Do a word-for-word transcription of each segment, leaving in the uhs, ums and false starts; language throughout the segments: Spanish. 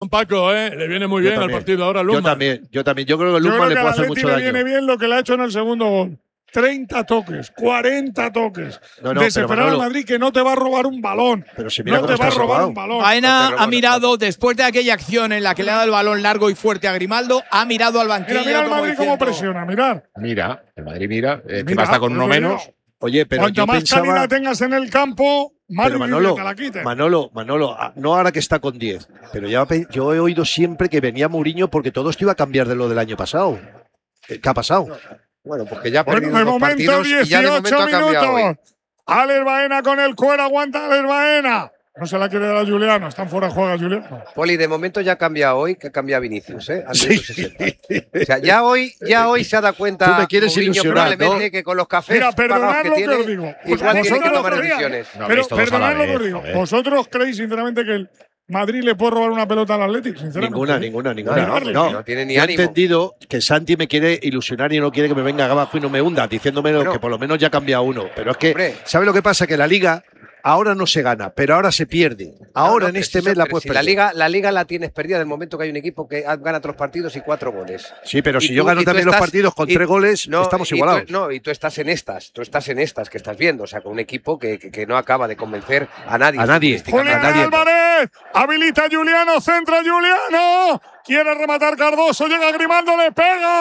Paco, ¿eh? Le viene muy Yo bien también. al partido ahora Lukman. Yo también, yo también. Yo creo que Yo Lukman creo le que puede al hacer Atleti mucho le viene daño. bien lo que le ha hecho en el segundo gol. treinta toques, cuarenta toques. No, no, Desesperar pero al Manolo- Madrid que no te va a robar un balón. Pero si mira no cómo te va a está robar robado. un balón. Baena No te robo, ha no mirado, después de aquella acción en la que le ha dado el balón largo y fuerte a Grimaldo, ha mirado al banquillo. Mira, mira el como Madrid cómo diciendo, presiona, mirar. Mira, el Madrid mira, eh, que Mira, basta con uno pues mira. menos. Oye, pero Cuanto yo más pensaba… calidad tengas en el campo, más Pero difícil Manolo, te la quiten. Manolo, Manolo, ah, no ahora que está con diez, pero ya pe- yo he oído siempre que venía Mourinho porque todo esto iba a cambiar de lo del año pasado. ¿Qué ha pasado? Bueno, porque ya ha Bueno, perdido de dos momento partidos y ya de momento dieciocho ha cambiado hoy. minutos. Alex Baena con el cuero, aguanta Alex Baena. No se la quiere dar a Juliano, están fuera de juego Juliano. Poli, de momento ya ha cambiado hoy, que cambia Vinicius, ¿eh? Al minuto sesenta. O sea, ya hoy, ya hoy se ha dado cuenta Tú me quieres Mourinho ilusionar, probablemente ¿no? que con los cafés Mira, pagados perdonad que lo que tiene, os digo. igual tiene que Vosotros tomar creíais- decisiones. No Pero habléis todos a la perdonad lo que vez, os digo. joder. ¿Vosotros creéis sinceramente que el Madrid le puede robar una pelota al Atlético? Sinceramente. Ninguna, ninguna, ninguna. No, no, No, no tiene ni yo he ánimo. entendido que Santi me quiere ilusionar y no quiere que me venga abajo y no me hunda, diciéndome Bueno. que por lo menos ya ha cambiado uno. Pero es que, Hombre. ¿sabe lo que pasa? Que la Liga ahora no se gana, pero ahora se pierde. Ahora No, no, en pero este si mes eso- la pero puedes si perder. La liga, la liga la tienes perdida en el momento que hay un equipo que gana otros partidos y cuatro goles. Sí, pero Y si tú- yo gano y tú también los estás- partidos con y- tres goles, No, estamos y tú- igualados. no, y tú estás en estas, tú estás en estas que estás viendo, o sea, con un equipo que, que, que no acaba de convencer a nadie. A nadie. futbolísticamente. Julián nadie. Álvarez, habilita a Juliano, centra Juliano. Quiere rematar Cardoso, llega Grimaldo, le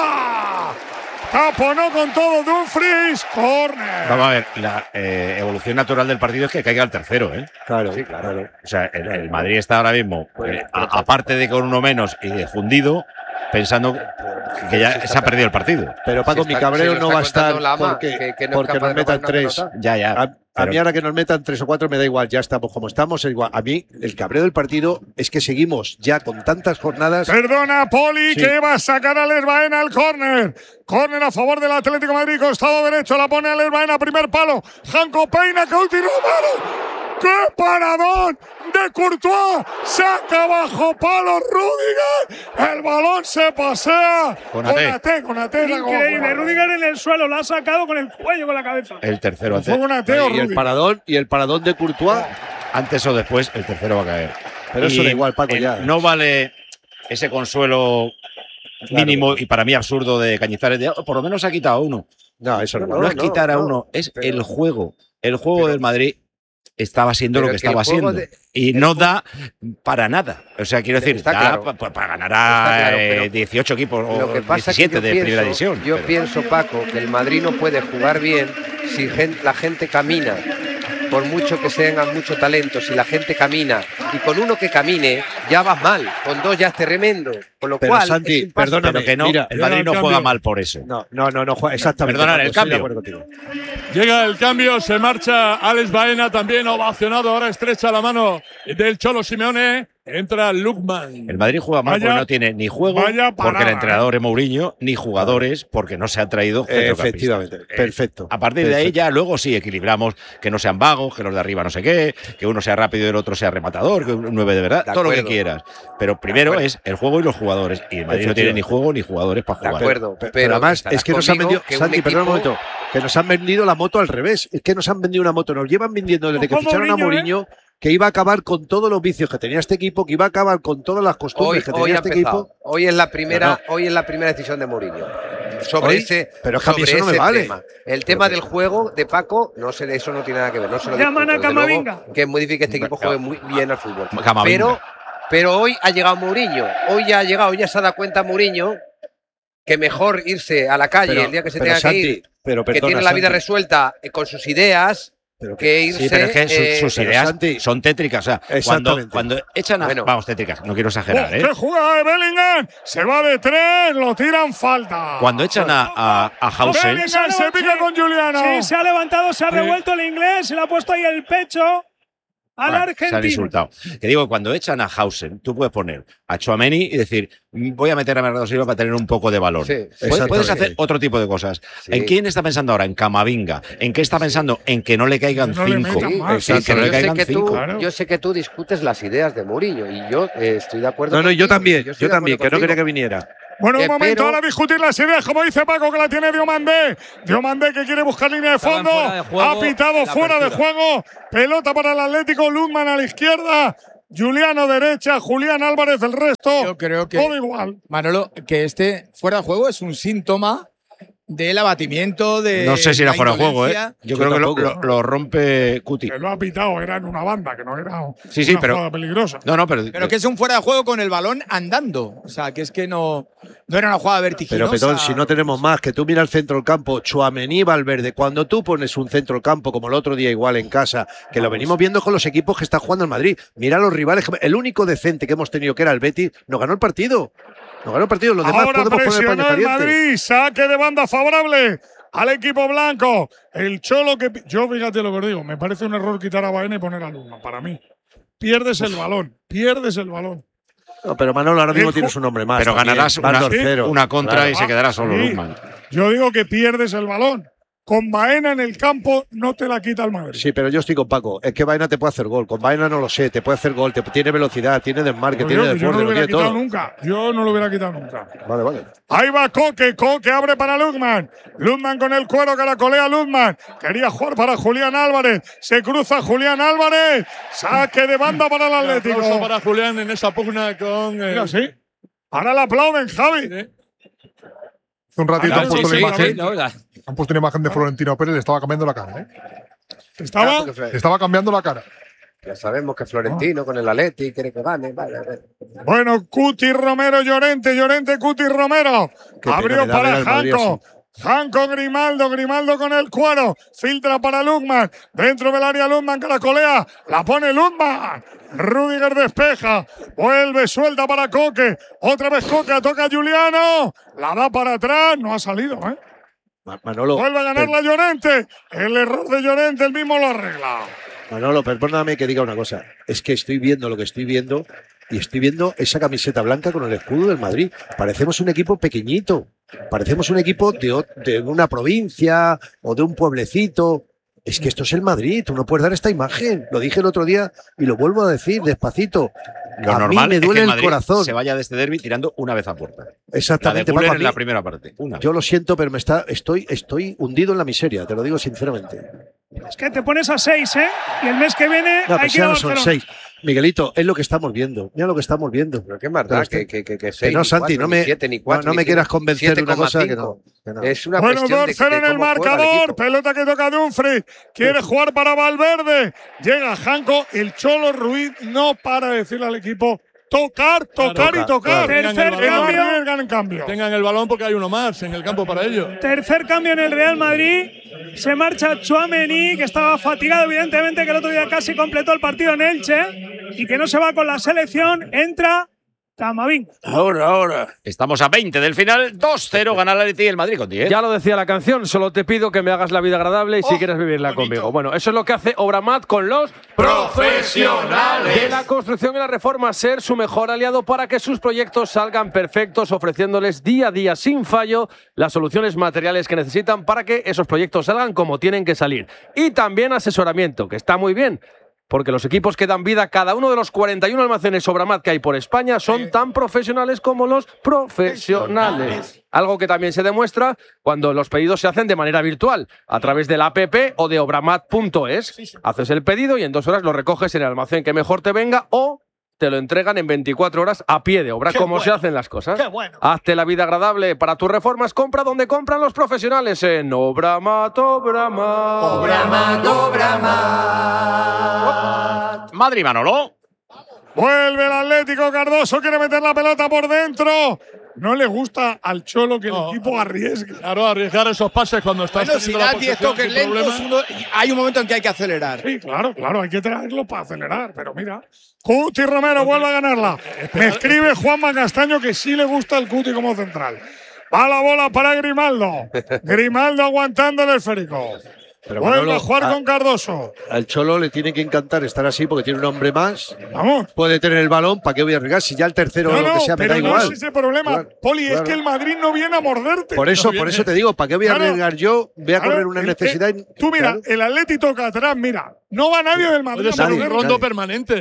pega. Taponó con todo Dumfries, córner. Vamos a ver, la eh, evolución natural del partido es que caiga el tercero, ¿eh? Claro, Sí, claro. O sea, el, el Madrid está ahora mismo, eh, a- aparte de con uno menos y de fundido, pensando que ya se ha perdido el partido. Pero Paco, Si mi está- cabreo si lo no está va a estar contando Lama, porque, que- que no es porque capaz nos de robar metan una tres. pelota. Ya, ya. A, a pero- mí ahora que nos metan tres o cuatro me da igual, ya estamos como estamos, es igual. A mí el cabreo del partido es que seguimos ya con tantas jornadas. Perdona, Poli, Sí. que va a sacar a Alex Baena al córner. Córner a favor del Atlético de Madrid, costado derecho, la pone Alex Baena, primer palo. Janko Peina, que último mano. ¡Qué paradón de Courtois! Saca bajo palo Rüdiger. El balón se pasea. Konaté. Konaté, Konaté. Increíble, Rüdiger en el suelo, lo ha sacado con el cuello, con la cabeza. El tercero Fue antes, Konaté o Y el Rüdiger. paradón, y el paradón de Courtois. antes o después, el tercero va a caer. Pero eso da igual, Paco, eh, ya. No vale ese consuelo mínimo y para mí absurdo de Cañizares. De, "Oh, por lo menos ha quitado a uno. No, eso no, No, No, vale. es quitar a no, uno, es pero- el juego. El juego pero- del Madrid estaba siendo pero lo que que el estaba juego siendo. de- y el no juego- da para nada. O sea, quiero decir, Está da claro. pa- pa- para ganar Está a claro, eh, pero dieciocho equipos o Lo que pasa es que diecisiete yo de pienso, primera división. yo pero- pienso, Paco, que el Madrid no puede jugar bien si gen- la gente camina. Por mucho que tengan mucho talento, si la gente camina y con uno que camine ya vas mal, con dos ya es tremendo. Con lo Pero, cual, Santi, es un paso- perdóname, pero que no, mira, el Madrid no el juega cambio. mal por eso. No, no, no, no juega exactamente. Perdonad, Paco, el estoy de cambio. acuerdo contigo. Llega el cambio, se marcha Alex Baena, también ovacionado, ahora estrecha la mano del Cholo Simeone, entra Lukman. El Madrid juega mal Vaya- porque no tiene ni juego, vaya porque el parada, entrenador es Mourinho, ni jugadores, porque no se han traído centrocampistas. Efectivamente, Eh, perfecto. A partir de ahí perfecto. ya luego sí equilibramos que no sean vagos, que los de arriba no sé qué, que uno sea rápido y el otro sea rematador, que un nueve de verdad, De todo lo que acuerdo. quieras. Pero primero acuerdo. es el juego y los jugadores. Y el Madrid no tiene ni juego ni jugadores para De jugar. acuerdo, Pero, pero, además estarás es que nos han conmigo vendido, que un Santi, perdón un equipo- momento, que nos han vendido la moto al revés. Es que nos han vendido una moto, nos llevan vendiendo desde que Ojo, ficharon a Mourinho, Mourinho que iba a acabar con todos los vicios que tenía este equipo, que iba a acabar con todas las Hoy, costumbres que hoy tenía ha este empezado. equipo. Hoy es la primera, Pero hoy es la primera decisión de Mourinho. Sobre Hoy, ese, pero es que a mí sobre eso no me ese vale. tema. El tema del juego de Paco, no sé, eso no tiene nada que ver. No se lo Llaman discuto, a desde luego, Camavinga. que es muy difícil que este equipo juegue muy bien al fútbol. Camavinga. Pero, pero hoy ha llegado Mourinho. Hoy ya ha llegado, hoy ya se ha dado cuenta Mourinho que mejor irse a la calle Pero- el día que se pero, tenga Santi, que ir, pero que perdona, tiene la vida Santi, resuelta eh, con sus ideas, pero que irse. Sí, pero es que su- eh, sus pero, ideas Santi, son tétricas. O sea, cuando, exactamente. cuando echan a. Bueno. Vamos, tétricas, no quiero ¡Oh, exagerar, ¿eh? ¡Qué jugada de Bellingham! Se va de tres, lo tiran falta. Cuando echan a, a, a Hausen. Bellingham se pica con Juliano. Sí, se ha levantado, se ha Sí. revuelto el inglés, se le ha puesto ahí el pecho al Bueno, se han argentino. insultado. Que digo, cuando echan a Hausen, tú puedes poner a Tchouaméni y decir, "Mm, voy a meter a Bernardo Silva para tener un poco de balón. Sí, Puedes- exactamente. Puedes hacer otro tipo de cosas. Sí. ¿En quién está pensando ahora? En Camavinga. ¿En qué está pensando? En que no le caigan No le cinco. metan más. Sí, En que pero no le yo, sé caigan que tú, cinco. Claro. yo sé que tú discutes las ideas de Mourinho y yo eh, estoy de acuerdo. No, no, yo contigo, también, estoy yo de también, que acuerdo no quería que contigo. viniera. Bueno, un Eh, momento, pero- ahora discutir las ideas, como dice Paco, que la tiene Diomandé. Diomandé que quiere buscar línea de Estaban fondo. fuera de juego Ha pitado en la fuera de apertura. juego. Pelota para el Atlético, Lukman a la izquierda. Juliano derecha, Julián Álvarez el resto. Yo creo que, todo igual. Manolo, que este fuera de juego es un síntoma del abatimiento de. No sé si era la fuera de juego, ¿eh? indolencia. Yo, Yo creo que lo, tampoco. lo- lo rompe Cuti. Que lo ha pitado, era en una banda, que no era Sí, sí, una pero- jugada peligrosa. No, no, pero. Pero que es un fuera de juego con el balón andando. O sea, que es que no, no era una jugada Pero vertiginosa. Petón, si no tenemos más, que tú mira el centro del campo, Tchouaméni, Valverde, cuando tú pones un centro del campo como el otro día igual en casa, que lo venimos viendo con los equipos que está jugando el Madrid, mira los rivales, el único decente que hemos tenido que era el Betis, nos ganó el partido. Nos ganó el partido, los demás Ahora podemos poner paño presionó el caliente. Madrid, saque de banda favorable al equipo blanco. El Cholo que… Yo fíjate lo que os digo, me parece un error quitar a Baena y poner a Luma, para mí. Pierdes el balón, pierdes el balón. No, pero Manolo, ahora mismo Dejo- tienes un hombre más. Pero también, ganarás vas una, dos cero. una contra Claro. y se quedará solo Sí. Luzman. Yo digo que pierdes el balón. Con Baena en el campo no te la quita el Madrid. Sí, pero yo estoy con Paco. Es que Baena te puede hacer gol. Con Baena no lo sé. Te puede hacer gol. Te, tiene velocidad, tiene desmarque, Pero tiene yo, yo desborde, no lo lo hubiera tiene quitado todo. nunca. Yo no lo hubiera quitado nunca. Vale, vale. Ahí va Coque, Coque abre para Luzman. Luzman con el cuero, caracolea Luzman. Quería jugar para Julián Álvarez. Se cruza Julián Álvarez. Saque de banda para el Un Atlético. aplauso para Julián en esa pugna con. eh, Mira, sí. Ahora le aplauden, Javi. sí. Hace un ratito Ah, han sí, puesto sí, la imagen. sí, no, la- Han puesto una imagen de Florentino Pérez, le estaba cambiando la cara, ¿eh? Estaba. Claro, porque Le estaba cambiando la cara. Ya sabemos que Florentino con el Atleti quiere que gane. Vale, vale. Bueno, Cuti Romero, Llorente, Llorente, Cuti Romero. Qué pena Abrió me da para ver al Madrid Janco. Janco Grimaldo, Grimaldo con el cuero. Filtra para Luzman. Dentro del área Luzman, caracolea. La pone Luzman. Rüdiger despeja. Vuelve, suelta para Coque. Otra vez Coque, toca a Juliano. La da para atrás. No ha salido, ¿eh? Ma- Manolo, Vuelve a ganar per- la Llorente. El error de Llorente, el mismo lo arregla. Manolo, perdóname que diga una cosa. Es que estoy viendo lo que estoy viendo y estoy viendo esa camiseta blanca con el escudo del Madrid. Parecemos un equipo pequeñito. Parecemos un equipo de, o- de una provincia o de un pueblecito. Es que esto es el Madrid. Tú no puedes dar esta imagen. Lo dije el otro día y lo vuelvo a decir despacito. Lo a normal mí me es que duele el el Madrid corazón. se vaya de este derbi tirando una vez a puerta. La de Exactamente, Güler Paco, a en mí- la primera parte. Una. Yo lo siento, pero me está, estoy, estoy hundido en la miseria, te lo digo sinceramente. Es que te pones a seis, ¿eh? Y el mes que viene No, hay pero que ir a ya no son Barcelona. seis. Miguelito, es lo que estamos viendo. Mira lo que estamos viendo. Pero qué más Pero da este- que, que, que, que Que seis, no, ni Santi, cuatro, no ni me, siete, ni no, cuatro, no ni me cinco, quieras convencer de una cosa que siete coma no. cinco. que no. Es una Bueno, cuestión de, dos cero de en el cómo juega el marcador. equipo. Pelota que toca Dumfries. Quiere jugar para Valverde. Llega Janco. El Cholo Ruiz no para de decirle al equipo tocar, tocar Toca, y tocar. claro. Tercer Tengan el Que no balón. cambio. arriesgan en cambio. Tengan el balón porque hay uno más en el campo para ello. Tercer cambio en el Real Madrid. Se marcha Tchouaméni, que estaba fatigado, evidentemente, que el otro día casi completó el partido en Elche y que no se va con la selección. Entra Camavinga. Ahora, ahora. Estamos a veinte del final. dos cero gana el Atleti y el Madrid con diez. Ya lo decía la canción, solo te pido que me hagas la vida agradable y si Oh, quieres vivirla bonito. conmigo. Bueno, eso es lo que hace Obramat con los Profesionales. de la construcción y la reforma, ser su mejor aliado para que sus proyectos salgan perfectos, ofreciéndoles día a día sin fallo las soluciones materiales que necesitan para que esos proyectos salgan como tienen que salir. Y también asesoramiento, que está muy bien, porque los equipos que dan vida a cada uno de los cuarenta y uno almacenes Obramat que hay por España son tan profesionales como los profesionales. Algo que también se demuestra cuando los pedidos se hacen de manera virtual, a través de la app o de obramat punto es. Haces el pedido y en dos horas lo recoges en el almacén que mejor te venga o te lo entregan en veinticuatro horas a pie de obra, como se hacen las cosas. Qué bueno. Hazte la vida agradable para tus reformas. Compra donde compran los profesionales en Obramat, Obramat. Madrid, Manolo. Vuelve el Atlético. Cardoso quiere meter la pelota por dentro. No le gusta al Cholo que el No. equipo arriesgue. Claro, arriesgar esos pases cuando estás Bueno, si teniendo la das diez posesión toques sin lentos, problema. uno- hay un momento en que hay que acelerar. Sí, claro, claro, hay que traerlo para acelerar, pero mira. Cuti Romero vuelve a ganarla. Me escribe Juanma Castaño que sí le gusta el Cuti como central. Va la bola para Grimaldo. Grimaldo aguantando el esférico. Pero Vuelve Manolo, a jugar a- con Cardoso. Al Cholo le tiene que encantar estar así porque tiene un hombre más. Vamos. Puede tener el balón, ¿para qué voy a arriesgar? Si ya el tercero o No, lo que no, sea me pero da no igual. es ese problema. Claro, Poli, es claro. que el Madrid no viene a morderte. Por eso, viene. por eso te digo, ¿para qué voy a Claro. arriesgar yo? Voy a Claro, correr una el- necesidad. eh, y- Tú mira, claro. el Atlético toca atrás, mira. No va nadie del Madrid Puede a ser un Nadie, morder. rondo nadie. permanente.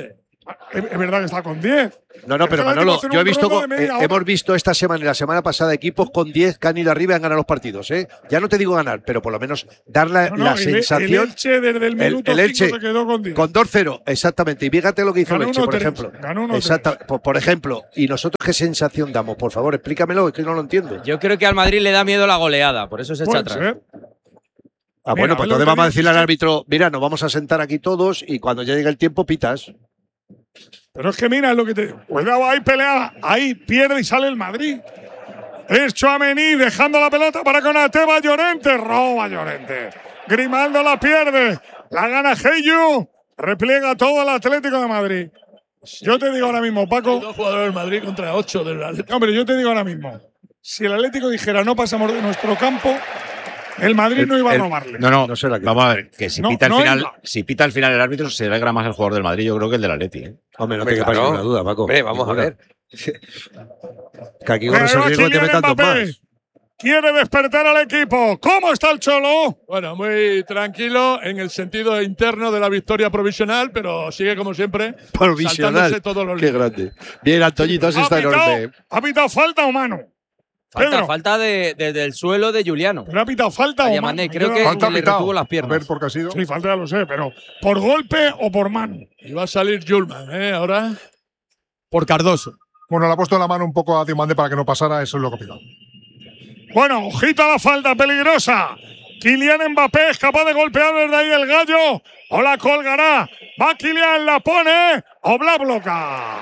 Es, es verdad que está con diez. No, no, pero Manolo, yo he visto, con, eh, hemos visto esta semana y la semana pasada equipos con diez que han ido arriba y han ganado los partidos. ¿eh? Ya no te digo ganar, pero por lo menos dar la, no, no, la el, sensación. El Elche desde el minuto el, el Elche cinco se quedó con diez. Con dos cero, exactamente. Y fíjate lo que hizo ganó el Elche, por tres, ejemplo. Ganó uno Exacto, por, por ejemplo. ¿Y nosotros qué sensación damos? Por favor, explícamelo, es que no lo entiendo. Yo creo que al Madrid le da miedo la goleada, por eso se echa atrás. Ser. Ah, Mira, bueno, pues entonces vamos a decirle al árbitro, mira, nos vamos a sentar aquí todos y cuando ya llegue el tiempo pitas. Pero es que mira lo que te digo. Cuidado, ahí pelea, ahí pierde y sale el Madrid. Es Tchouaméni dejando la pelota para Konaté, va Llorente, roba Llorente. Grimaldo la pierde, la gana Heyu, repliega todo el Atlético de Madrid. Yo te digo ahora mismo, Paco. Dos jugadores del Madrid contra ocho del Atlético. Hombre, yo te digo ahora mismo, si el Atlético dijera no pasamos de nuestro campo, el Madrid El- no iba a el- robarle. No, no, No será que- vamos a ver, que si No, pita al no final, iba. si pita al final el árbitro, se alegra más el jugador del Madrid, yo creo que el del Atleti. ¿eh? Hombre, no Hombre, te quepa claro. ninguna duda, Paco. Hombre, vamos a Ninguna. ver. Que aquí Pero corres el ahí va riesgo de que Kylian metan dos Mbappé. más. Quiere despertar al equipo. ¿Cómo está el Cholo? Bueno, muy tranquilo en el sentido interno de la victoria provisional, pero sigue como siempre. Provisional. saltándose todos los Qué límites. grande. Bien, Antoñito, eso ¿Ha está pitado, enorme. ¿Ha pitado falta o mano? Falta, Pedro. falta de- desde el suelo de Juliano. ¿Pero ha pitado falta A o mano? Diamandé, Me creo queda que la Falta duda. le pitado. retuvo las A piernas. ver por qué ha sido. Sí, falta ya lo sé, pero ¿por golpe o por mano? Y va a salir Julman, ¿eh? Ahora. Por Cardoso. Bueno, le ha puesto la mano un poco a Diomande para que no pasara, eso es lo que ha pitado. Bueno, ojito a la falta peligrosa. Kylian Mbappé es capaz de golpear desde ahí el gallo. O la colgará. Va Kylian, la pone. Oblak bloca.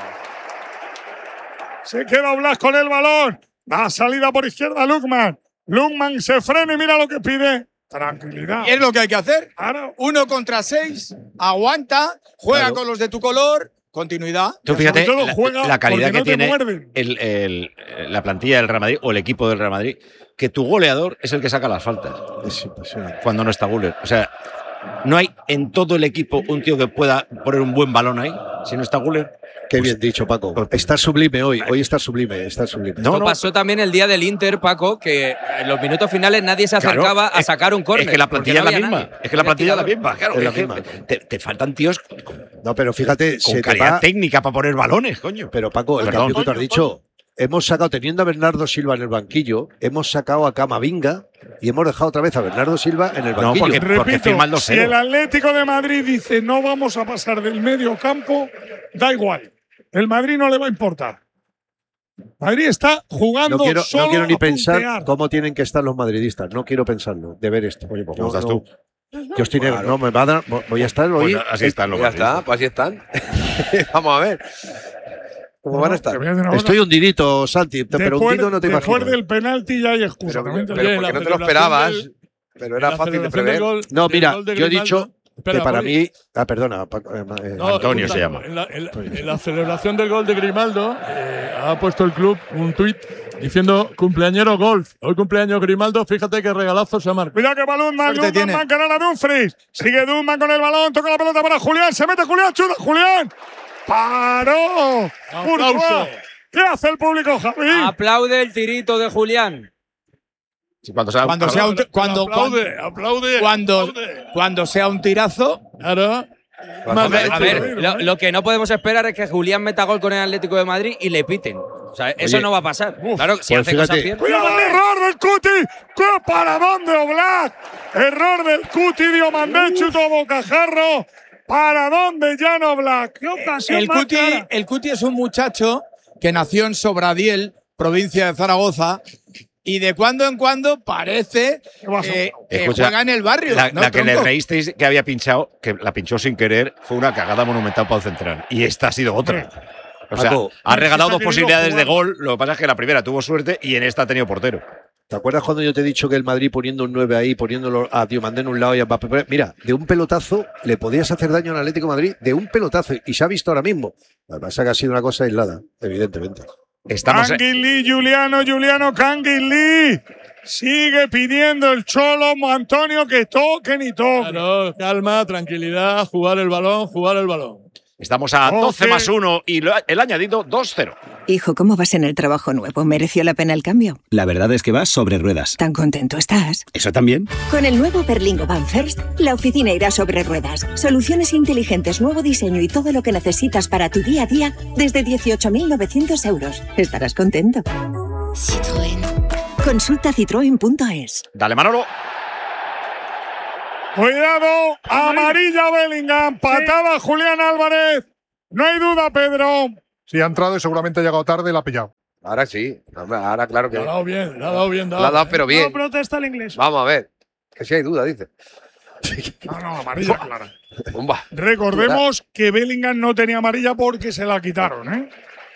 Se queda Oblak con el balón. Da salida por izquierda Lukman. Lukman se frena y mira lo que pide. Tranquilidad. Y es lo que hay que hacer. Claro. Uno contra seis, aguanta, juega Claro. con los de tu color, continuidad. Tú fíjate Sobre todo la, juega la calidad porque que no te tiene muerden. el- el- la plantilla del Real Madrid o el equipo del Real Madrid, que tu goleador es el que saca las faltas Es impresionante. cuando no está Guller. O sea, no hay en todo el equipo un tío que pueda poner un buen balón ahí si no está Guller. Qué bien dicho, Paco. Está sublime hoy. Hoy está sublime, está sublime. No, Esto no. pasó también el día del Inter, Paco, que en los minutos finales nadie se Claro, acercaba a es- sacar un córner. Es que la porque plantilla no es la había misma. nadie. Es que la Había plantilla es la tirador. misma. Claro, Es la es que misma. Te, te faltan tíos con, No, pero fíjate, con se te calidad va. técnica para poner balones, coño. Pero Paco, el Perdón. cambio que tú has dicho, hemos sacado, teniendo a Bernardo Silva en el banquillo, hemos sacado a Camavinga y hemos dejado otra vez a Bernardo Silva en el No, banquillo. porque- Repito, firma el dos si cero. el Atlético de Madrid dice no vamos a pasar del medio campo, da igual. El Madrid no le va a importar. Madrid está jugando No quiero, solo no quiero ni a pensar puntear. cómo tienen que estar los madridistas. No quiero pensarlo, de ver esto. Oye, pues No, ¿cómo estás no. tú? Yo estoy negro. No, me va a dar. Voy a estar hoy. Pues así están los Ya está, madridistas. pues así están. Vamos a ver. ¿Cómo van a estar? Te voy a decir una cosa. Estoy hundidito, Santi, pero Después, hundido no te después imaginas. del penalti ya hay excusa. Pero, también te pero digo. porque la no te lo celebración esperabas. del- Pero era La fácil de celebración del prever. gol- No, del mira, gol de yo he Grimaldo- dicho Espera, que para Poli. mí. Ah, perdona. Paco, eh, eh, No, Antonio en se la- llama. En la, en la- en la celebración del gol de Grimaldo, eh, ha puesto el club un tuit diciendo cumpleañero golf. Hoy cumpleaños Grimaldo, fíjate qué regalazo se ha marcado. Cuidado que va Lundman, Suerte Lundman tiene. va a ganar a Dumfries. Sigue Lundman con el balón, toca la pelota para Julián, se mete Julián, chuta Julián. ¡Paró! Aplauso. Courtois. ¿Qué hace el público, Javi? Aplaude el tirito de Julián. Sí, cuando sea, Cuando sea un, cuando, aplaude, aplaude. cuando, aplaude. cuando sea un tirazo, Claro. Pues Más hombre, de A hecho, ver, lo, lo que no podemos esperar es que Julián meta gol con el Atlético de Madrid y le piten. O sea, eso Oye, no va a pasar. Claro, si pues hace cosas fíjate. bien. ¡Cuidado el error del Cuti! ¡Qué paradón de Oblak! Error del Cuti, Diomandé, chuto a bocajarro. ¿Paradón de Jan Oblak? ¡Qué ocasión el más Cuti, clara! el Cuti es un muchacho que nació en Sobradiel, provincia de Zaragoza, y de cuando en cuando parece ¿Qué pasa? eh, que Escucha, juega en el barrio. La, ¿no, la que le tronco? reísteis que había pinchado, que la pinchó sin querer, fue una cagada monumental para el central. Y esta ha sido otra. O sea, Paco, ha regalado está dos queriendo posibilidades de jugar. gol. Lo que pasa es que la primera tuvo suerte y en esta ha tenido portero. ¿Te acuerdas cuando yo te he dicho que el Madrid poniendo un nueve ahí, poniéndolo a Diomandé en un lado y a Mbappé? Mira, de un pelotazo le podías hacer daño al Atlético de Madrid, de un pelotazo, y se ha visto ahora mismo. Lo que pasa es que ha sido una cosa aislada, evidentemente. Estamos en- Canguilí, Juliano, Juliano Canguilí. Sigue pidiendo el Cholo Antonio que toquen y toquen. Claro, calma, tranquilidad, jugar el balón, jugar el balón. Estamos a doce más uno y lo- el añadido dos cero. Hijo, ¿cómo vas en el trabajo nuevo? ¿Mereció la pena el cambio? La verdad es que vas sobre ruedas. ¿Tan contento estás? ¿Eso también? Con el nuevo Berlingo Van First, la oficina irá sobre ruedas. Soluciones inteligentes, nuevo diseño y todo lo que necesitas para tu día a día desde dieciocho mil novecientos euros. Estarás contento. Citroën. Consulta citroen punto es. Dale, Manolo. Cuidado, amarilla Bellingham, patada Julián Álvarez. No hay duda, Pedro. Sí, ha entrado y seguramente ha llegado tarde y la ha pillado. Ahora sí, hombre, ahora claro que. Le ha dado bien, le ha dado bien. La ha dado, pero bien. No protesta el inglés. Vamos a ver. Que si hay duda, dice. No, no, amarilla clara. Bomba. Recordemos que Bellingham no tenía amarilla porque se la quitaron, ¿eh?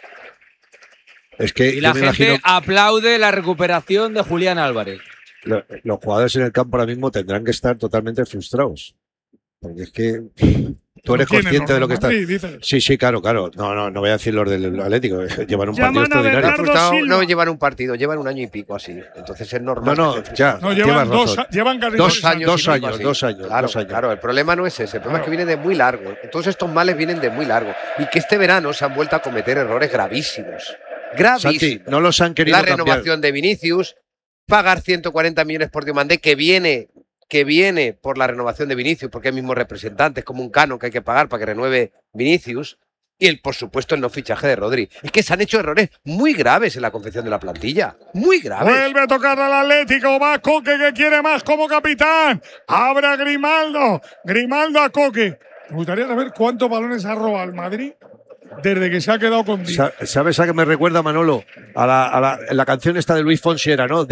Es que Y la yo me gente imagino aplaude la recuperación de Julián Álvarez. lo- los jugadores en el campo ahora mismo tendrán que estar totalmente frustrados. Porque es que tú eres ¿Quiénes? consciente de lo que ¿Los está. del Madrid, dices? Sí, sí, claro, claro. No, no, no voy a decir los del Atlético. Llevan un Llaman partido a extraordinario. Bernardo Frustrado, Silva. no llevan un partido, llevan un año y pico así. Entonces es normal. No, no, que estén ya. frustrados. No, llevan Llevas dos, razón. llevan casi Dos años, dos y pico años, así. dos años, Claro, dos años. claro, el problema no es ese, el problema es que viene de muy largo. Todos estos males vienen de muy largo. Y que este verano se han vuelto a cometer errores gravísimos. Gravísimos. Santi, no los han querido La cambiar. renovación de Vinicius, pagar ciento cuarenta millones por Diomandé, que viene, que viene por la renovación de Vinicius, porque es mismo representante, es como un canon que hay que pagar para que renueve Vinicius. Y el, por supuesto, el no fichaje de Rodri. Es que se han hecho errores muy graves en la confección de la plantilla. Muy graves. Vuelve a tocar al Atlético, va Coque que quiere más como capitán. Abre a Grimaldo. Grimaldo a Coque. Me gustaría saber cuántos balones ha robado el Madrid desde que se ha quedado con diez. Sa- ¿Sabes a qué me recuerda, Manolo? A la, a la, la canción esta de Luis Fonsi era, ¿no?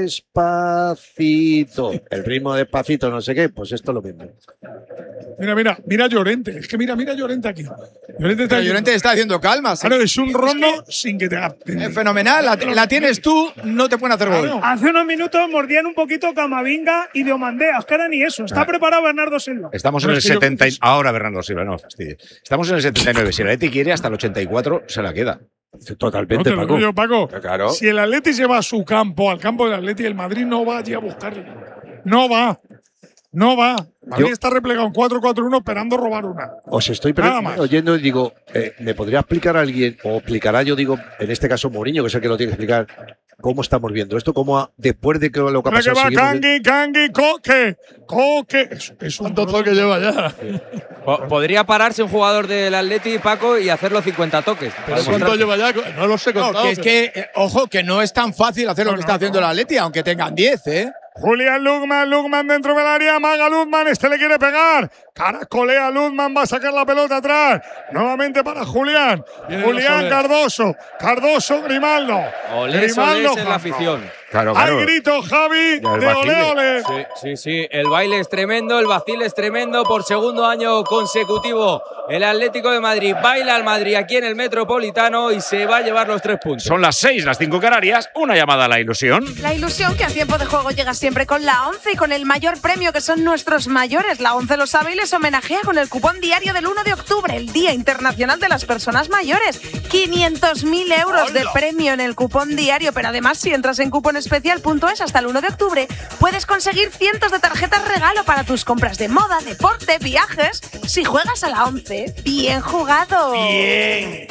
Despacito. El ritmo despacito, no sé qué. Pues esto es lo mismo. Mira, mira, mira Llorente. Es que mira, mira Llorente aquí. Llorente está Pero Llorente está haciendo calma. sí. Claro, es un rondo sin que te Es fenomenal. La, la tienes tú, no te pueden hacer gol. Hace unos minutos mordían un poquito Camavinga y Diomandé. Es que ahora ni eso. Está Ah. preparado Bernardo Silva. Estamos Pero en el es que yo- setenta. y- Ahora Bernardo Silva, no fastidies. Estamos en el setenta y nueve. Si el Atleti quiere, hasta el ochenta y cuatro se la queda. No Totalmente, te lo Paco. digo yo, Paco. Claro. Si el Atleti se va a su campo, al campo del Atleti, el Madrid no va allí a buscarle. No va. No va. Madrid Yo- está replegado en cuatro cuatro uno esperando robar una. Os estoy pre- Nada más. oyendo y digo, eh, ¿me podría explicar alguien, o explicará yo digo, en este caso Mourinho, que es el que lo tiene que explicar, cómo estamos viendo esto? ¿Cómo ha- después de que lo que ha Ahora que pasado va seguimos viendo- Kangui, Kangui, Coque. Coque. Es, es un ¿Cuántos toques lleva ya? Po- Podría pararse un jugador del Atleti, Paco, y hacer los cincuenta toques. ¿Pero Para cuántos demostrar- lleva ya? No los he No, contado. que es que, eh, ojo, que no es tan fácil hacer lo No, que no, está haciendo no. el Atleti, aunque tengan diez, ¿eh? Julián Lugman, Lugman dentro del área, Maga Luzman, este le quiere pegar. Caracolea Luzman, va a sacar la pelota atrás. Nuevamente para Julián. Viene Julián Soler. Cardoso. Cardoso, Grimaldo. Olés, Grimaldo, olés en la Juanjo. afición. Claro, Hay claro. grito, Javi, Ya el de ole, vacile. ole. Sí, sí, sí. El baile es tremendo, el vacil es tremendo. Por segundo año consecutivo, el Atlético de Madrid baila al Madrid aquí en el Metropolitano y se va a llevar los tres puntos. Son las seis, las cinco Canarias. Una llamada a la ilusión. La ilusión que a tiempo de juego llega siempre con la ONCE y con el mayor premio que son nuestros mayores. La ONCE lo sabe y les homenajea con el cupón diario del uno de octubre, el Día Internacional de las Personas Mayores. quinientos mil euros de premio en el cupón diario, pero además si entras en cuponespecial punto es hasta el uno de octubre, puedes conseguir cientos de tarjetas regalo para tus compras de moda, deporte, viajes. Si juegas a la ONCE, bien jugado. Bien.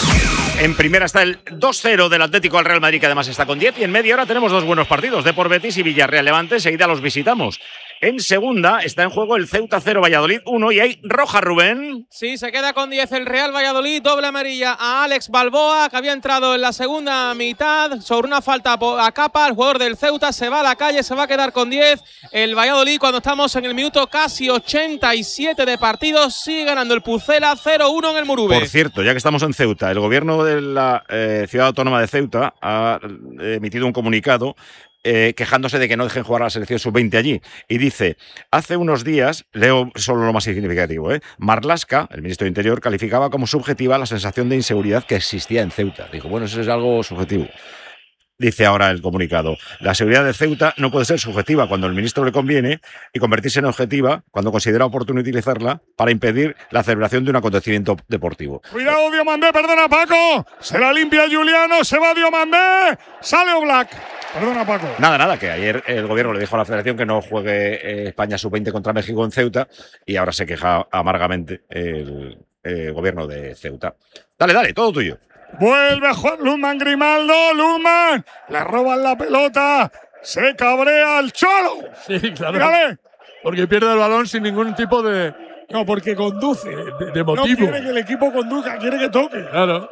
En primera está el dos cero del Atlético al Real Madrid, que además está con diez. Y en media hora tenemos dos buenos partidos, Depor Betis y Villarreal Levante. Enseguida los visitamos. En segunda está en juego el Ceuta cero, Valladolid uno. Y hay roja, Rubén. Sí, se queda con diez el Real Valladolid, doble amarilla a Alex Balboa, que había entrado en la segunda mitad sobre una falta a Capa. El jugador del Ceuta se va a la calle, se va a quedar con diez. El Valladolid, cuando estamos en el minuto casi ochenta y siete de partido, sigue ganando el Pucela cero uno en el Murube. Por cierto, ya que estamos en Ceuta, el gobierno de la eh, ciudad autónoma de Ceuta ha eh, emitido un comunicado eh, quejándose de que no dejen jugar a la selección sub veinte allí. Y dice, hace unos días, leo solo lo más significativo, ¿eh? Marlaska, el ministro de Interior, calificaba como subjetiva la sensación de inseguridad que existía en Ceuta. Dijo, bueno, eso es algo subjetivo. Dice ahora el comunicado, la seguridad de Ceuta no puede ser subjetiva cuando al ministro le conviene y convertirse en objetiva cuando considera oportuno utilizarla para impedir la celebración de un acontecimiento deportivo. Cuidado, Diomandé, perdona, Paco. Se la limpia Juliano, se va Diomandé. Sale Oblak. Perdona, Paco. Nada, nada, que ayer el gobierno le dijo a la federación que no juegue eh, España sub veinte contra México en Ceuta y ahora se queja amargamente el, eh, gobierno de Ceuta. Dale, dale, todo tuyo. Vuelve a jugar Luzman Grimaldo. Luzman. Le roban la pelota. Se cabrea el Cholo. Sí, claro. Mírale. Porque pierde el balón sin ningún tipo de, No, porque conduce. de, de No motivo. quiere que el equipo conduzca, quiere que toque. Claro.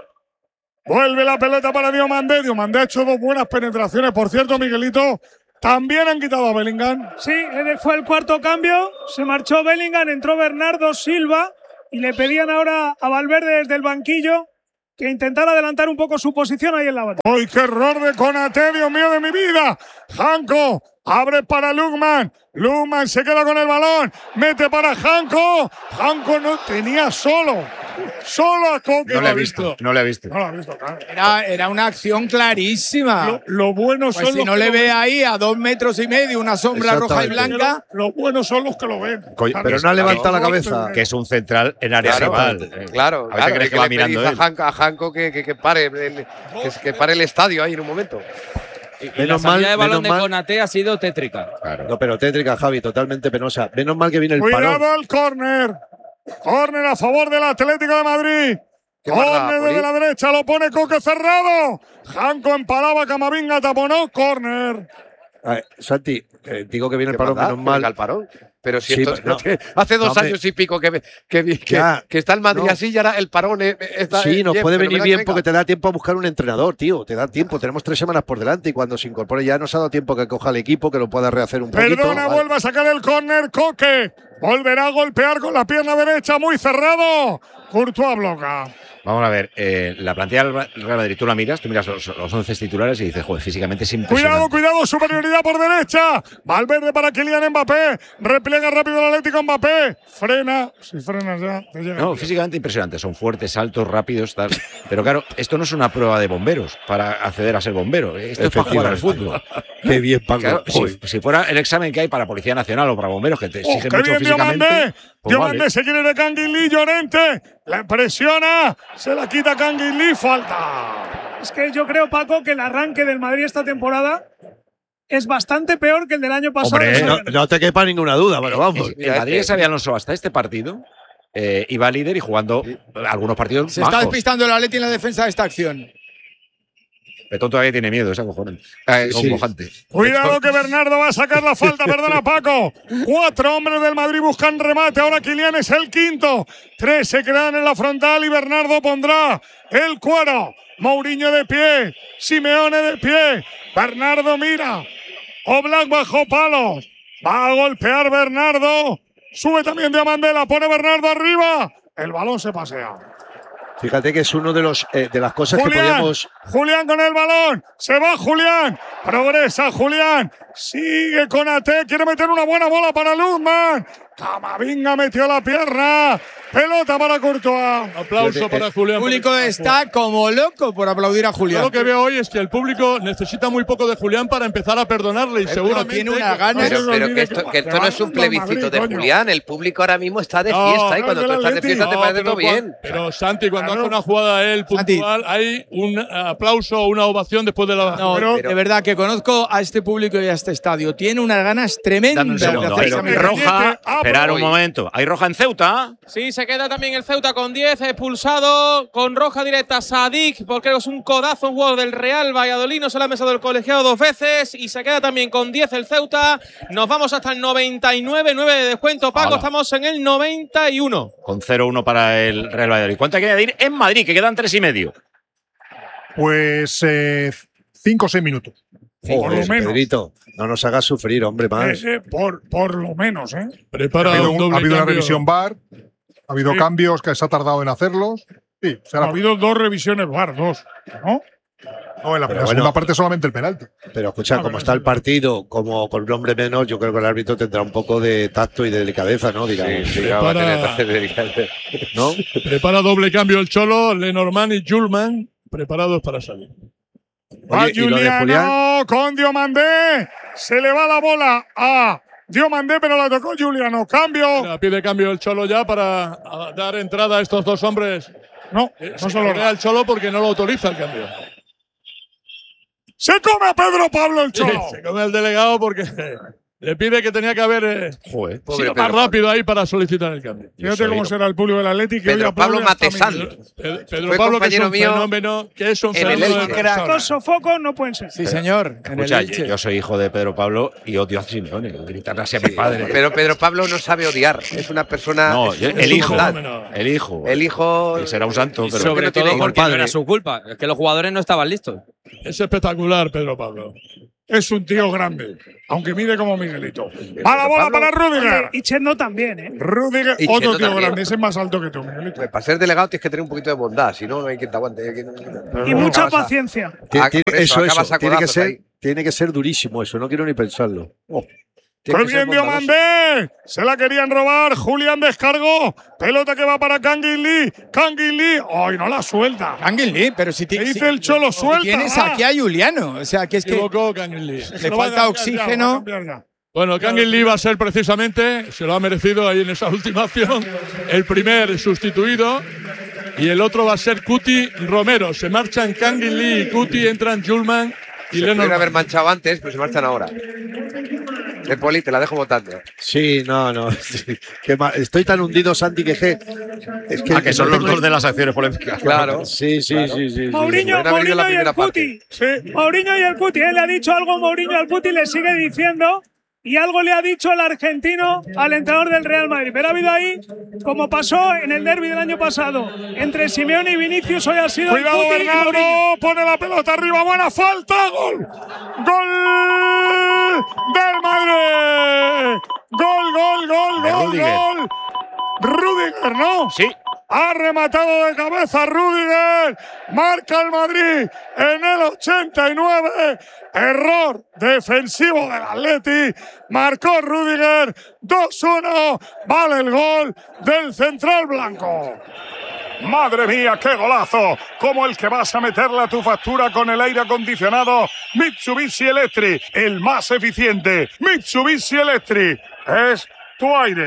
Vuelve la pelota para Diomandé. Diomandé ha hecho dos buenas penetraciones. Por cierto, Miguelito, también han quitado a Bellingham. Sí, él fue el cuarto cambio. Se marchó Bellingham, entró Bernardo Silva y le pedían ahora a Valverde desde el banquillo que intentara adelantar un poco su posición ahí en la banda. ¡Ay, qué error de Konaté, Dios mío de mi vida! Janko abre para Lukman. Lukman se queda con el balón. Mete para Janko. Janko no tenía solo. Solo a Coque. No le he visto, no le he visto. No lo ha visto, claro. Era, era una acción clarísima. Lo, lo bueno Pues son si los no que le lo ve ven. ahí a dos metros y medio una sombra roja y blanca. Lo, lo bueno son los que lo ven. Coño, Pero no ha levantado la cabeza. Que es un central en área Claro, rival. eh, claro, A veces claro, crees hay que va le mirando pedís él. a Janko, a Janko que, que, que pare el, que, que pare el estadio ahí en un momento. Y la Menos salida mal, de balón menos de mal. Konaté ha sido tétrica. No, pero tétrica, Javi, totalmente penosa. Menos mal que viene el Cuidado parón. al córner. Córner a favor del Atlético de Madrid. Qué maldad, Córner desde Poli. la derecha, lo pone Coque cerrado. Janko empalaba, Camavinga taponó, córner. A ver, Santi, eh, digo que viene el Qué parón, maldad, menos que venga mal. el parón. Pero si Sí, esto pero no. hace dos No, hombre. años y pico que, que, que, Ya, que está el Madrid no. así y ahora el parón eh, está Sí, nos bien, puede pero venir venga, bien venga. porque te da tiempo a buscar un entrenador, tío. Te da tiempo. Tenemos tres semanas por delante y cuando se incorpore ya nos ha dado tiempo que coja el equipo, que lo pueda rehacer un poquito. Perdona, Vale. vuelve a sacar el córner, Coque. Volverá a golpear con la pierna derecha, muy cerrado. Courtois bloca. Vamos a ver, eh, la plantilla del Real Madrid, tú la miras, tú miras los, los once titulares y dices, joder, físicamente es impresionante. Cuidado, cuidado, superioridad por derecha. Valverde para Kylian Mbappé. Repliega rápido el Atlético Mbappé. Frena. Si frenas ya, te llega. No, físicamente impresionante. Son fuertes, altos, rápidos, tal. Pero claro, esto no es una prueba de bomberos para acceder a ser bombero. Esto es para jugar al fútbol. Qué bien, Paco. Claro, si, Uy. si fuera el examen que hay para Policía Nacional o para bomberos, que te ¡Oh, exigen qué mucho bien físicamente. Diomandé! pues Diomandé vale. se quiere de Canguilí, Llorente. La presiona. Se la quita Canguilí. Falta. Es que yo creo, Paco, que el arranque del Madrid esta temporada es bastante peor que el del año pasado. Hombre, Eso- No, no te quepa ninguna duda, pero vamos. El Madrid de Xabi Alonso hasta este partido eh, iba líder y jugando algunos partidos Se está majos. despistando el Atleti en la defensa de esta acción. Petón todavía tiene miedo, es acojonante. Eh, Es sí. acojante. Cuidado que Bernardo va a sacar la falta, perdona Paco. Cuatro hombres del Madrid buscan remate, ahora Kylian es el quinto. Tres se quedan en la frontal y Bernardo pondrá el cuero. Mourinho de pie, Simeone de pie. Bernardo mira. Oblak bajo palos. Va a golpear Bernardo. Sube también Diamandela, pone Bernardo arriba. El balón se pasea. Fíjate que es uno de los eh, de las cosas que Julián, podíamos. Julián con el balón, se va Julián, progresa Julián, sigue con A T, quiere meter una buena bola para Luzman. Camavinga metió la pierna, pelota para Courtois. Aplauso para Julián. El público está como loco por aplaudir a Yo Julián. lo que veo hoy es que el público necesita muy poco de Julián para empezar a perdonarle y seguramente tiene una gana. Pero, No se pero olvide que esto, que- que esto que no es un van al plebiscito Madrid, de coño. Julián. El público ahora mismo está de No, fiesta y no, cuando del tú estás de Atleti. fiesta te No, parece pero todo cuan- bien. Pero Santi, cuando Claro. hace una jugada él Santi. puntual, hay un aplauso o una ovación después de la. No, Pero- de verdad que conozco a este público y a este estadio. Tiene unas ganas Dame tremendas un de segundo. hacer Hay esa Pero- mierda. roja. Ah, Esperar pero un hoy- momento. Hay roja en Ceuta. Sí, se queda también el Ceuta con diez, expulsado con roja directa Sadik, porque es un codazo, un jugador del Real Valladolid, no se le ha mesado el colegiado dos veces, y se queda también con diez el Ceuta. Nos vamos hasta el noventa y nueve, nueve de descuento, Paco, Hala. estamos en el noventa y uno. Con cero uno para el Real Valladolid. ¿Cuánto hay que añadir en Madrid? Que quedan tres y medio. Pues eh, cinco o seis minutos. Por Joder, lo menos. Pedrito, no nos hagas sufrir, hombre, más. Eh, eh, por, por lo menos, ¿eh? Ha Prepara habido, un un- doble ha habido una cambio. revisión V A R, ha habido Sí. cambios que se ha tardado en hacerlos. Sí, Ha será, habido dos revisiones V A R, dos, ¿no? no, en la, Pero la bueno. segunda parte solamente el penalti. Pero escucha, Ah, como pero está sí. el partido, como con un hombre menos, yo creo que el árbitro tendrá un poco de tacto y de delicadeza, ¿no? Dirá, Sí, sí, Prepara- va a tener- tener que- ¿no? Prepara doble cambio el Cholo, Lenormand y Julman preparados para salir. Va Oye, ¿y lo de Julián? Juliano con Diomandé. Se le va la bola a Diomandé, pero la tocó Juliano. Cambio. Mira, pide cambio el Cholo ya para a, dar entrada a estos dos hombres. No, Eh, no se se lo correa el Cholo porque no lo autoriza el cambio. Se come a Pedro Pablo el Cholo. Se come el delegado porque Le pide que tenía que haber eh, Joder, sido más Pedro rápido ahí para solicitar el cambio. Fíjate cómo será el público del Atlético. Pedro Pablo Matesán. Pedro, Pedro Fue Pablo, que es compañero un mío fenómeno, que es un en el fenómeno. Elche. de persona. Estos sofocos no pueden ser. Sí, señor. En el Escucha, Elche. yo, yo soy hijo de Pedro Pablo y odio a Simeone. Gritar así a mi padre. Pero Pedro Pablo no sabe odiar. Es una persona. No, es- yo- es el un hijo. bondad. El hijo. El hijo. Y será un santo. Y Pero sobre no tiene todo igual porque no padre. era su culpa. Es que los jugadores no estaban listos. Es espectacular, Pedro Pablo. Es un tío grande, aunque mide como Miguelito. Va la bola Pablo- para Rudiger. Y Chendo también, ¿eh? Rudiger, Y otro Chendo tío también. grande, ese es más alto que tú, Miguelito. Pues para ser delegado tienes que tener un poquito de bondad, si no, no hay quien te aguante. hay quien- Y mucha acabas a- paciencia. Tiene- Ah, tiene- por eso, eso, acabas eso. a Tiene que, codazos ser, ahí. tiene que ser durísimo eso, no quiero ni pensarlo. Oh. ¡Qué Tienes que ser bien bondadoso. Diomandé! Se la querían robar. Julián descargó. Pelota que va para Kangin Lee. Kangin Lee. ¡Ay, no la suelta! Ángel Lee, pero si ¿Qué ti- dice si- el Cholo? si Suelta. tienes va. aquí a Juliano. O sea, que es Se que equivocó Kangin Lee. le Lo va a falta cambiar ya, oxígeno. lo va a cambiar ya. Bueno, Kangin Lee va a ser precisamente, se lo ha merecido ahí en esa última acción, el primer sustituido. Y el otro va a ser Cuti Romero. Se marchan Kangin Lee y Cuti, entran Julman y Se Lennon. podrían haber manchado antes, pero se marchan ahora. El Poli, te la dejo votando. Sí, no, no. sí. Qué mal. Estoy tan hundido, Santi, que es que. Es que, Ah, que son no los tengo dos de las acciones polémicas. Claro. Sí, sí, sí, sí, sí. Mourinho, Podrían haber ido Mourinho en la y el primera Cuti. Sí. Mourinho y el Cuti. Él le ha dicho algo Mourinho al Cuti, le sigue diciendo. Y algo le ha dicho el argentino al entrenador del Real Madrid. Pero ha habido ahí, como pasó en el derbi del año pasado, entre Simeone y Vinicius, hoy ha sido Cuidado, el Cuti y Mourinho. Bernardo. Pone la pelota arriba. Buena falta. Gol. Gol del Madrid. Gol, gol, gol, De gol, Rudiger. gol. Rudiger, ¿no? Sí. Ha rematado de cabeza Rudiger. Marca el Madrid en el ochenta y nueve. Error defensivo del Atleti. Marcó Rudiger. dos uno. Vale el gol del central blanco. Madre mía, qué golazo. Como el que vas a meterle a tu factura con el aire acondicionado Mitsubishi Electric. El más eficiente. Mitsubishi Electric. Es tu aire.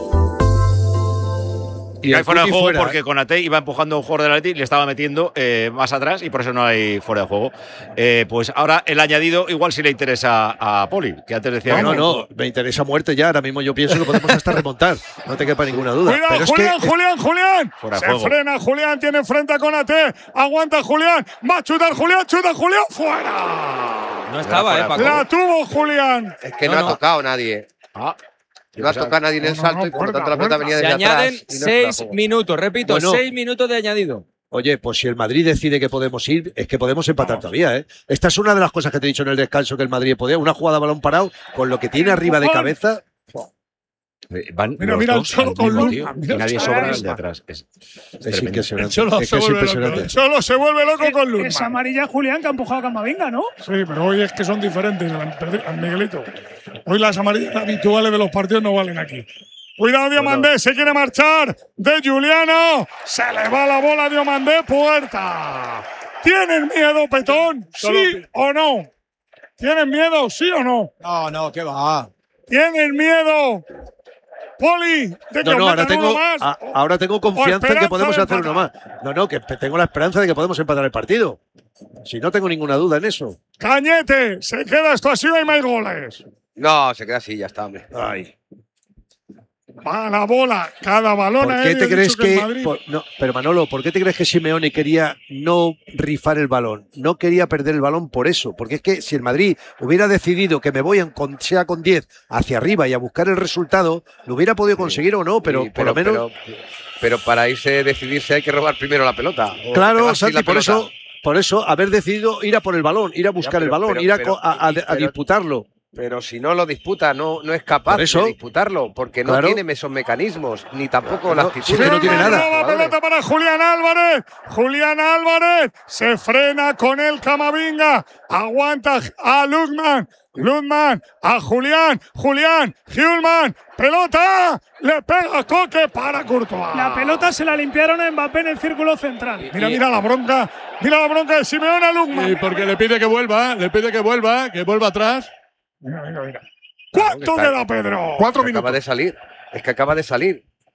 Y hay el fuera de Cuti juego fuera, porque ¿eh? Konaté iba empujando a un jugador del Atleti y le estaba metiendo eh, más atrás y por eso no hay fuera de juego. Eh, pues ahora el añadido igual sí le interesa a Poli, que antes decía No, que no, no, me interesa muerte ya. Ahora mismo yo pienso que podemos hasta remontar. No te quepa ninguna duda. Cuidado, Pero es Julián, que, Julián, Julián. Fuera de Se juego. frena Julián, tiene frente a Conate. Aguanta Julián. Va a chutar Julián, chuta Julián. Fuera. No estaba, ¿eh, Paco? La tuvo Julián. Es que no, No, ha no. tocado nadie. Ah, No ha tocado nadie en el No, no, salto no, y por lo puerta, tanto la pelota puerta. venía Se desde atrás. añaden y no está seis juego. minutos, repito, Bueno. seis minutos de añadido. oye, pues si el Madrid decide que podemos ir, es que podemos empatar todavía, ¿eh? Esta es una de las cosas que te he dicho en el descanso que el Madrid podía. Una jugada a balón parado con lo que tiene arriba de cabeza. eh, van Mira, los mira el dos Cholo al con mismo, Luna, tío, mira y nadie el sobra Cholo. el de atrás. Es, es Es tremendo. impresionante. El Cholo Es se que es vuelve loco. impresionante. Solo se vuelve loco con Es Lundman. amarilla Julián que ha empujado a Camavinga, ¿no? Sí, pero hoy es que son diferentes, Miguelito. Hoy las amarillas habituales de los partidos no valen aquí. Cuidado, Diomandé, se quiere marchar de Juliano. Se le va la bola a Diomandé, puerta. ¿Tienen miedo, Petón? ¿Sí o no? ¿Tienen miedo, sí o no? No, no, ¿qué va? ¿Tienen miedo? Poli, de que No, no, ahora metan uno tengo, más. a- ahora tengo confianza en esperanza que podemos de hacer uno más. empatar. No, no, que pe- tengo la esperanza de que podemos empatar el partido. Si no tengo ninguna duda en eso. Cañete, se queda esto así, hay más goles. No, se queda así, ya está, hombre. Ay. Va la bola, cada balón ¿Por qué aéreo, te he crees dicho el que.? Madrid- por- no, pero Manolo, ¿por qué te crees que Simeone quería no rifar el balón? No quería perder el balón por eso. Porque es que si el Madrid hubiera decidido que me voy, en con, sea con diez, hacia arriba y a buscar el resultado, lo hubiera podido conseguir o no, pero, Sí, por lo menos. Pero, pero para irse, decidirse, hay que robar primero la pelota. O te Claro, vas sin Santi, la por pelota. eso, por eso haber decidido ir a por el balón, ir a buscar pero- el balón, pero- ir a, pero- co- a- a- a pero- disputarlo. Pero si no lo disputa, no, no es capaz Por eso. de disputarlo, porque no Claro. tiene esos mecanismos, ni tampoco la No, actitud. si es que no tiene Nueva nada. pelota para Julián Álvarez. Julián Álvarez se frena con el Camavinga. Aguanta a Lundman. Lundman a Julián. Julián. Hjulman. Pelota. Le pega Coque para Courtois. La pelota se la limpiaron a Mbappé en el círculo central. Mira, mira la bronca. Mira la bronca de Simeone a Y Lundman. porque le pide que vuelva, le pide que vuelva, que vuelva atrás. Mira, mira, mira. ¿Cuánto está- queda, Pedro? Cuatro Acaba minutos. de salir. Es que acaba de salir.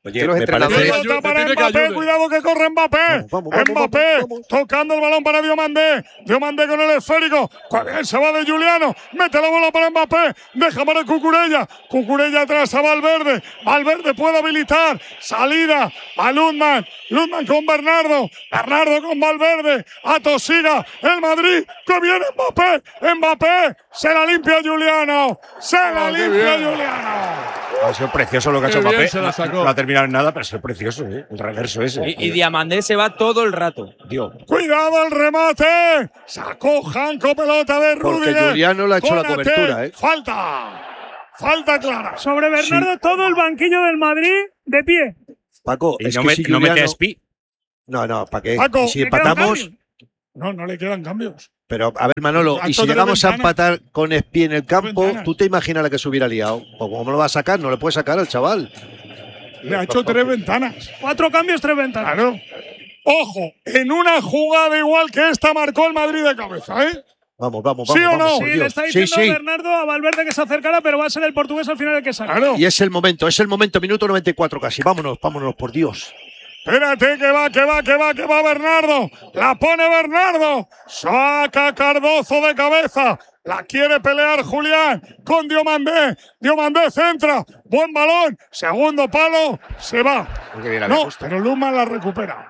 Oye, que los me entrenadores. parece- Pelota para tiene que Mbappé, ayude. cuidado que corre Mbappé. Vamos, vamos, vamos, Mbappé vamos, vamos. tocando el balón para Diomandé. Diomandé con el esférico. Cuál bien se va de Juliano. Mete la bola para Mbappé. Deja para Cucurella. Cucurella atrás a Valverde. Valverde puede habilitar. Salida a Lundman. Lundman con Bernardo. Bernardo con Valverde. Atosiga el Madrid. Que viene Mbappé. Mbappé. Se la limpia Juliano. Se la Oh, qué limpia bien. Juliano. Ha sido precioso lo que ha Qué hecho bien Mbappé. se la No, sacó. no ha terminado en nada, pero ha sido precioso, ¿eh? El reverso ese. Y, y Diamandé se va todo el rato. Dios. Cuidado el remate. Sacó Janko pelota de Porque Rudiger. Juliano le ha hecho la Cónate. cobertura, ¿eh? Falta. Falta clara. Sobre Bernardo, todo el banquillo del Madrid de pie. Paco, Y es no, que me- si no mete a Juliano- Spi. No, no, ¿para qué? Paco, Y si ¿le quedan empatamos, cambios? No, no le quedan cambios. pero a ver, Manolo, Acto y si de llegamos a ventanas. empatar con Espi en el campo, ventanas. ¿tú te imaginas la que se hubiera liado? ¿O cómo lo va a sacar? No le puede sacar al chaval. Le ha hecho tres ventanas. Cuatro cambios, tres ventanas. Claro. Ojo, en una jugada igual que esta marcó el Madrid de cabeza, ¿eh? Vamos, vamos, ¿Sí vamos. o no? vamos, Sí, por le Dios. está Sí, diciendo sí. Bernardo a Valverde que se acercara, pero va a ser el portugués al final el que salga. Claro. Y es el momento, es el momento, minuto noventa y cuatro casi. Vámonos, vámonos, por Dios. Espérate, que va, que va, que va, que va Bernardo. La pone Bernardo. Saca Cardozo de cabeza. La quiere pelear Julián con Diomandé. Diomandé centra. Buen balón. Segundo palo. Se va. Qué bien había No, puesto. pero Lundman la recupera.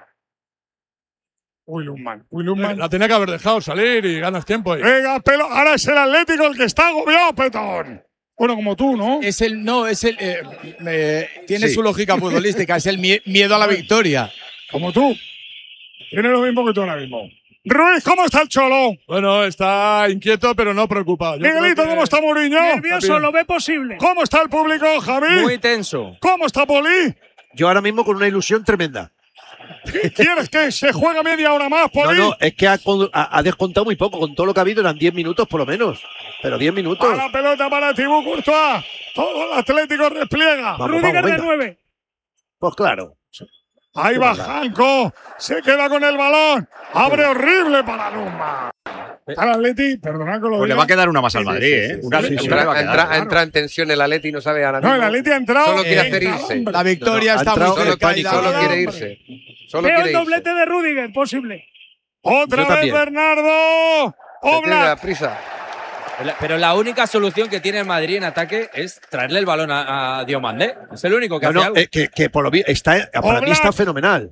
Uy, Lundman. Uy, Lundman. La tenía que haber dejado salir y ganas tiempo ahí. Venga, pelo. Ahora es el Atlético el que está agobiado, Petón. Bueno, como tú, ¿no? Es el, no, es el, eh, eh, tiene Sí. su lógica futbolística, es el mie- miedo a la victoria. Como tú. Tiene lo mismo que tú ahora mismo. Ruiz, ¿cómo está el Cholo? Bueno, está inquieto, pero no preocupado. Yo Miguelito, creo que- ¿cómo está Mourinho? Nervioso, lo ve posible. ¿Cómo está el público, Javi? Muy tenso. ¿Cómo está Poli? Yo ahora mismo con una ilusión tremenda. ¿Qué ¿Quieres que se juegue media hora más, No, Poli? no, es que ha, con- ha- ha descontado muy poco. Con todo lo que ha habido eran diez minutos por lo menos. Pero diez minutos. A la pelota para Thibaut Courtois. Todo el Atlético repliega. Vamos, Rudiger vamos, de venga. nueve. Pues claro. Ahí Qué va maldad. Janko. Se queda con el balón. Abre horrible para Luma. Para el Atleti, perdonad que lo Pues le diga. va a quedar una más al Sí, Madrid, sí, ¿eh? sí, sí, Una, sí, sí. una Entra, le va a quedar. entra- entra en tensión el Atleti y no sabe ahora No, mismo. el Atleti ha entrado. Solo quiere en hacer irse. calambre. La victoria No, no, está ha muy entrado en cerca. pánico, y la- Solo Nada, quiere hombre. irse. Solo Veo quiere el irse. doblete de Rudiger, posible. Otra Yo vez también. Bernardo. Se tiene la Oblak. prisa. La- Pero la única solución que tiene el Madrid en ataque es traerle el balón a, a Diomandé. Es el único que No, hace no, algo. eh, que, que por lo vi- está, para mí Oblak. está fenomenal.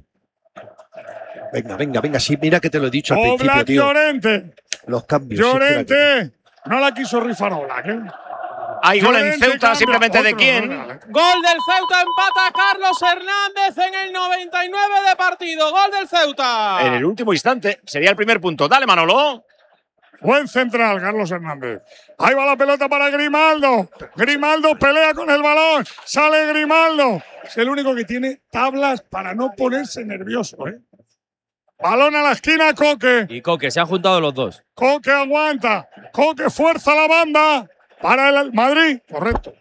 Venga, venga, venga. Sí, mira que te lo he dicho al principio, Oblak tío. Llorente. Los cambios. sí, espera que- Llorente. No la quiso rifar Oblak, ¿eh? Hay gol en Llorente Ceuta, cambia. simplemente de Otro, quién. no, no, no. Gol del Ceuta, empata Carlos Hernández en el noventa y nueve de partido. Gol del Ceuta. En el último instante. Sería el primer punto. Dale, Manolo. Buen central, Carlos Hernández. Ahí va la pelota para Grimaldo. Grimaldo pelea con el balón. Sale Grimaldo. Es el único que tiene tablas para no ponerse nervioso, ¿eh? Balón a la esquina, Coque. Y Coque, se han juntado los dos. Coque aguanta. Coque fuerza la banda. Para el Madrid. Correcto.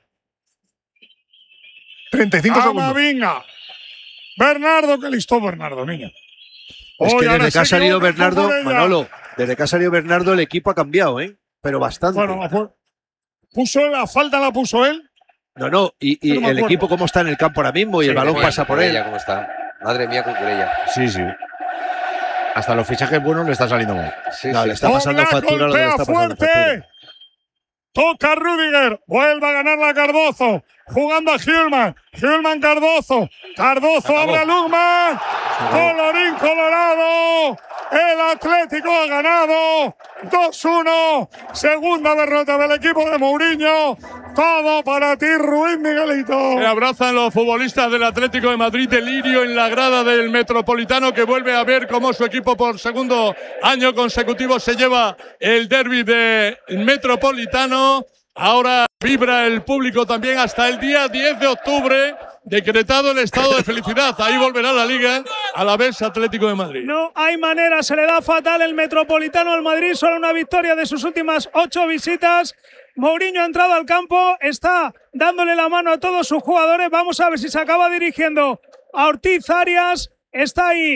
treinta y cinco segundos. Amavinga. Bernardo, qué listo Bernardo, niño. Es Hoy que ahora desde que ha se salido equivoca Bernardo, Cucurella. Manolo, desde que ha salido Bernardo el equipo ha cambiado, ¿eh? Pero bastante. Bueno, la pu- puso la falta, la puso él. No, no, y, y No me el acuerdo. equipo cómo está en el campo ahora mismo y el balón Madre pasa mía, por él. Cucurella, ¿Cómo está? Madre mía, Cucurella. Sí, sí. Hasta los fichajes buenos le están saliendo mal. Sí, No, sí. le está pasando Oblak factura lo que le golpea está pasando fuerte. factura. Toca Rudiger. Vuelve a ganar la Cardozo. Jugando a Gilman. Gilman Cardozo. Cardozo abre a Lugman. Colorín colorado. El Atlético ha ganado. dos uno. Segunda derrota del equipo de Mourinho. Todo para ti, Ruiz Miguelito. Se abrazan los futbolistas del Atlético de Madrid, delirio en la grada del Metropolitano, que vuelve a ver cómo su equipo por segundo año consecutivo se lleva el derbi del Metropolitano. Ahora vibra el público también hasta el día diez de octubre, decretado el estado de felicidad. Ahí volverá la Liga a la vez Atlético de Madrid. No hay manera, se le da fatal el Metropolitano al Madrid, solo una victoria de sus últimas ocho visitas. Mourinho ha entrado al campo, está dándole la mano a todos sus jugadores. Vamos a ver si se acaba dirigiendo a Ortiz Arias. Está ahí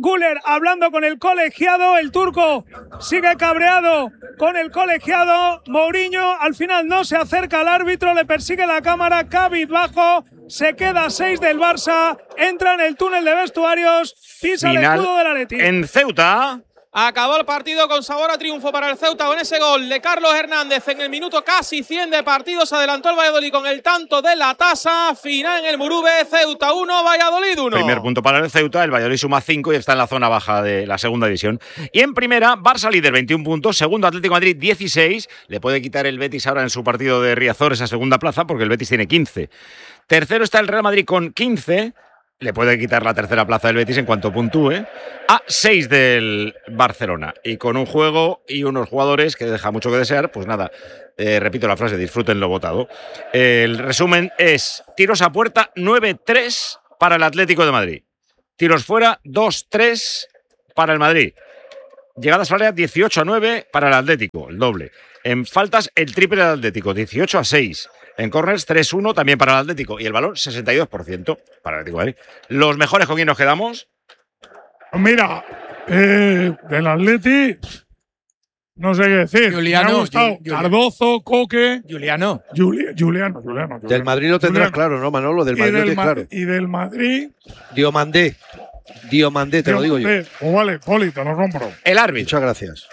Güler hablando con el colegiado, el turco sigue cabreado con el colegiado. Mourinho al final no se acerca al árbitro, le persigue la cámara, cabizbajo, se queda a seis del Barça, entra en el túnel de vestuarios, pisa el escudo del Atleti. En Ceuta. Acabó el partido con sabor a triunfo para el Ceuta con ese gol de Carlos Hernández en el minuto casi cien de partido. Se adelantó el Valladolid con el tanto de la tasa. Final en el Murube, Ceuta uno, Valladolid uno. Primer punto para el Ceuta, el Valladolid suma cinco y está en la zona baja de la segunda división. Y en primera, Barça líder, veintiún puntos. Segundo, Atlético de Madrid, dieciséis. Le puede quitar el Betis ahora en su partido de Riazor esa segunda plaza porque el Betis tiene quince. Tercero está el Real Madrid con quince. Le puede quitar la tercera plaza del Betis en cuanto puntúe, a seis del Barcelona. Y con un juego y unos jugadores que deja mucho que desear, pues nada, eh, repito la frase, disfruten lo votado. El resumen es tiros a puerta nueve tres para el Atlético de Madrid. Tiros fuera dos tres para el Madrid. Llegadas al área dieciocho a nueve para el Atlético, el doble. En faltas el triple del Atlético, dieciocho a seis. En corners, tres uno también para el Atlético. Y el balón, sesenta y dos por ciento para el Atlético de Madrid. ¿Los mejores con quién nos quedamos? Mira, eh, del Atleti, no sé qué decir. Juliano, me ha gustado Ju- Cardozo, Coque. Juliano. Juli- Juliano, Juliano, Juliano. Del Madrid lo tendrás Juliano. claro, ¿no, Manolo? Del Y Madrid lo del, tienes Ma- claro. y del Madrid. Diomandé. Diomandé, te lo digo yo. Diomandé. Pues vale, Poli, te lo compro. El árbitro. Muchas gracias.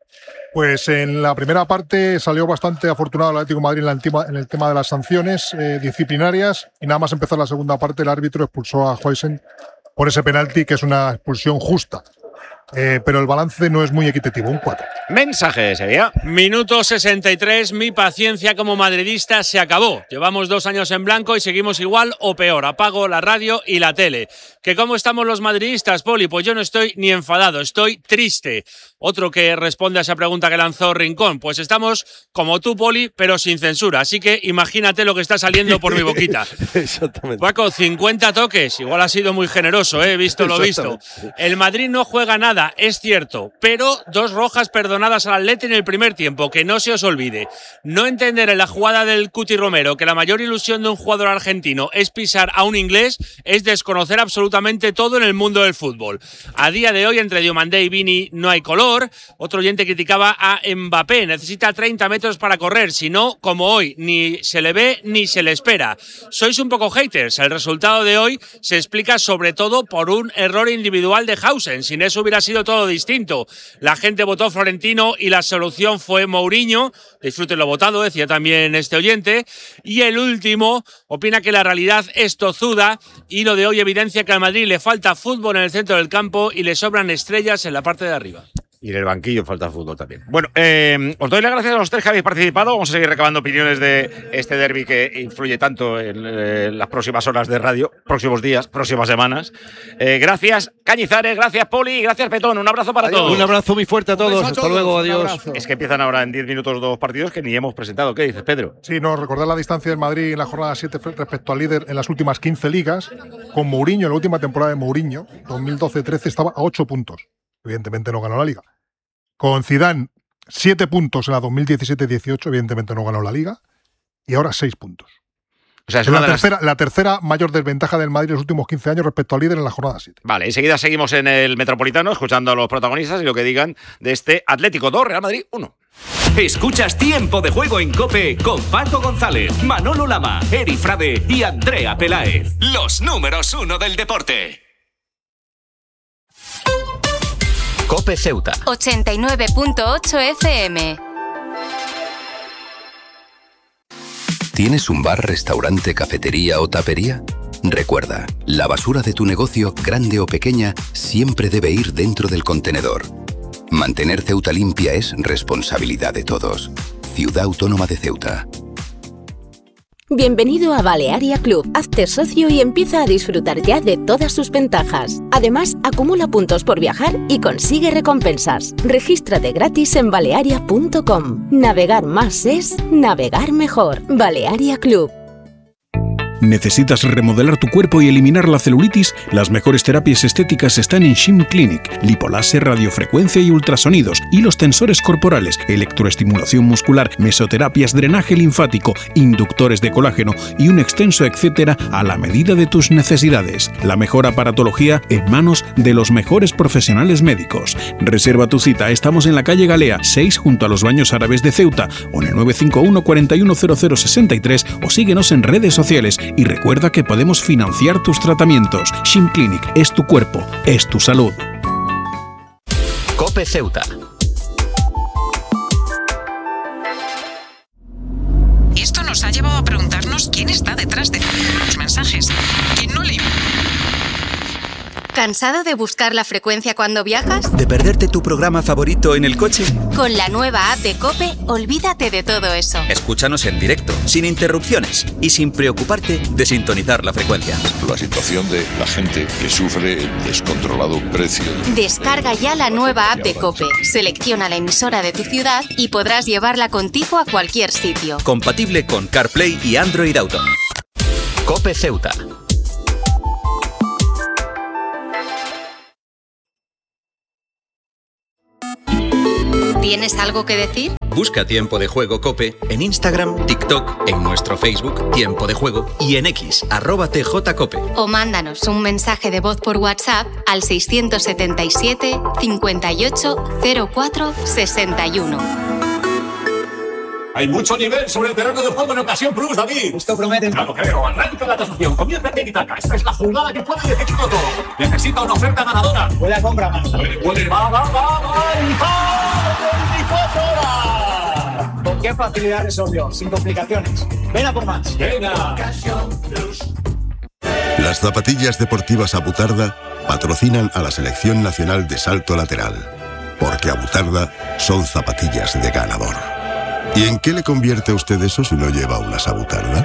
Pues en la primera parte salió bastante afortunado el Atlético de Madrid en, la antima- en el tema de las sanciones eh, disciplinarias y nada más empezar la segunda parte el árbitro expulsó a Huijsen por ese penalti que es una expulsión justa. Eh, pero el balance no es muy equitativo, un cuatro. Mensaje, Sevilla. Minuto sesenta y tres, mi paciencia como madridista se acabó. Llevamos dos años en blanco y seguimos igual o peor. Apago la radio y la tele. ¿Que cómo estamos los madridistas, Poli? Pues yo no estoy ni enfadado, estoy triste. Otro que responde a esa pregunta que lanzó Rincón. Pues estamos como tú, Poli, pero sin censura. Así que imagínate lo que está saliendo por mi boquita. Exactamente. Paco, cincuenta toques. Igual ha sido muy generoso, ¿eh? Visto lo visto. El Madrid no juega nada, es cierto, pero dos rojas perdonadas al Atleti en el primer tiempo, que no se os olvide. No entender en la jugada del Cuti Romero que la mayor ilusión de un jugador argentino es pisar a un inglés es desconocer absolutamente todo en el mundo del fútbol. A día de hoy, entre Diomandé y Vini no hay color. Otro oyente criticaba a Mbappé, necesita treinta metros para correr, si no, como hoy, ni se le ve ni se le espera. Sois un poco haters, el resultado de hoy se explica sobre todo por un error individual de Hausen, sin eso hubiera sido todo distinto. La gente votó Florentino y la solución fue Mourinho, disfruten lo votado, decía también este oyente, y el último opina que la realidad es tozuda y lo de hoy evidencia que al Madrid le falta fútbol en el centro del campo y le sobran estrellas en la parte de arriba. Y en el banquillo falta fútbol también. Bueno, eh, os doy las gracias a los tres que habéis participado. Vamos a seguir recabando opiniones de este derbi que influye tanto en eh, las próximas horas de radio, próximos días, próximas semanas. Eh, gracias, Cañizares, gracias, Poli, gracias, Petón. Un abrazo para Adiós. todos. Un abrazo muy fuerte a todos. a Hasta todos. luego, Un adiós. abrazo. Es que empiezan ahora en diez minutos dos partidos que ni hemos presentado. ¿Qué dices, Pedro? Sí, no, recordar la distancia del Madrid en la jornada siete respecto al líder en las últimas quince ligas. Con Mourinho, en la última temporada de Mourinho, dos mil doce trece, estaba a ocho puntos. Evidentemente no ganó la liga. Con Zidane, siete puntos en la dos mil diecisiete dieciocho, evidentemente no ganó la liga. Y ahora seis puntos. O sea, es Es una la, de las- tercera, la tercera mayor desventaja del Madrid en los últimos quince años respecto al líder en la jornada siete. Vale, enseguida seguimos en el Metropolitano escuchando a los protagonistas y lo que digan de este Atlético dos, Real Madrid uno. Escuchas Tiempo de Juego en COPE con Paco González, Manolo Lama, Eri Frade y Andrea Peláez. Los números uno del deporte. COPE Ceuta. ochenta y nueve punto ocho F M. ¿Tienes un bar, restaurante, cafetería o tapería? Recuerda, la basura de tu negocio, grande o pequeña, siempre debe ir dentro del contenedor. Mantener Ceuta limpia es responsabilidad de todos. Ciudad Autónoma de Ceuta. Bienvenido a Balearia Club. Hazte socio y empieza a disfrutar ya de todas sus ventajas. Además, acumula puntos por viajar y consigue recompensas. Regístrate gratis en balearia punto com. Navegar más es navegar mejor. Balearia Club. ¿Necesitas remodelar tu cuerpo y eliminar la celulitis? Las mejores terapias estéticas están en Shin Clinic. Lipoláser, radiofrecuencia y ultrasonidos, hilos tensores corporales, electroestimulación muscular, mesoterapias, drenaje linfático, inductores de colágeno y un extenso etcétera a la medida de tus necesidades. La mejor aparatología en manos de los mejores profesionales médicos. Reserva tu cita. Estamos en la calle Galea seis junto a los Baños Árabes de Ceuta o en el nueve cinco uno, cuatro uno cero cero seis tres o síguenos en redes sociales y recuerda que podemos financiar tus tratamientos. Shin Clinic es tu cuerpo, es tu salud. COPE Ceuta. Esto nos ha llevado a preguntarnos quién está detrás de los mensajes. ¿Quién no le... ¿Cansado de buscar la frecuencia cuando viajas? ¿De perderte tu programa favorito en el coche? Con la nueva app de COPE, olvídate de todo eso. Escúchanos en directo, sin interrupciones y sin preocuparte de sintonizar la frecuencia. La situación de la gente que sufre el descontrolado precio. Descarga ya la nueva app de COPE, selecciona la emisora de tu ciudad y podrás llevarla contigo a cualquier sitio. Compatible con CarPlay y Android Auto. COPE Ceuta. ¿Tienes algo que decir? Busca Tiempo de Juego COPE en Instagram, TikTok, en nuestro Facebook Tiempo de Juego y en X, arroba tjcope. O mándanos un mensaje de voz por WhatsApp al seiscientos setenta y siete, cincuenta y ocho, cero cuatro, sesenta y uno. Hay mucho nivel sobre el terreno de juego en Ocasión Plus, David. Esto promete. Claro, creo. Arranca la tasación. Comienza el Tiki-Taka. Esta es la jugada que puede decidirlo todo. Necesita una oferta ganadora. Puede a compra, mano. Puede, puede. Va, va, va, va. Y va. veinticuatro horas. ¿Con qué facilidad resolvió? Sin complicaciones. Ven a por más. Venga. Ocasión Plus. Las zapatillas deportivas Abutarda patrocinan a la Selección Nacional de Salto Lateral. Porque Abutarda son zapatillas de ganador. ¿Y en qué le convierte a usted eso si no lleva una Abutarda?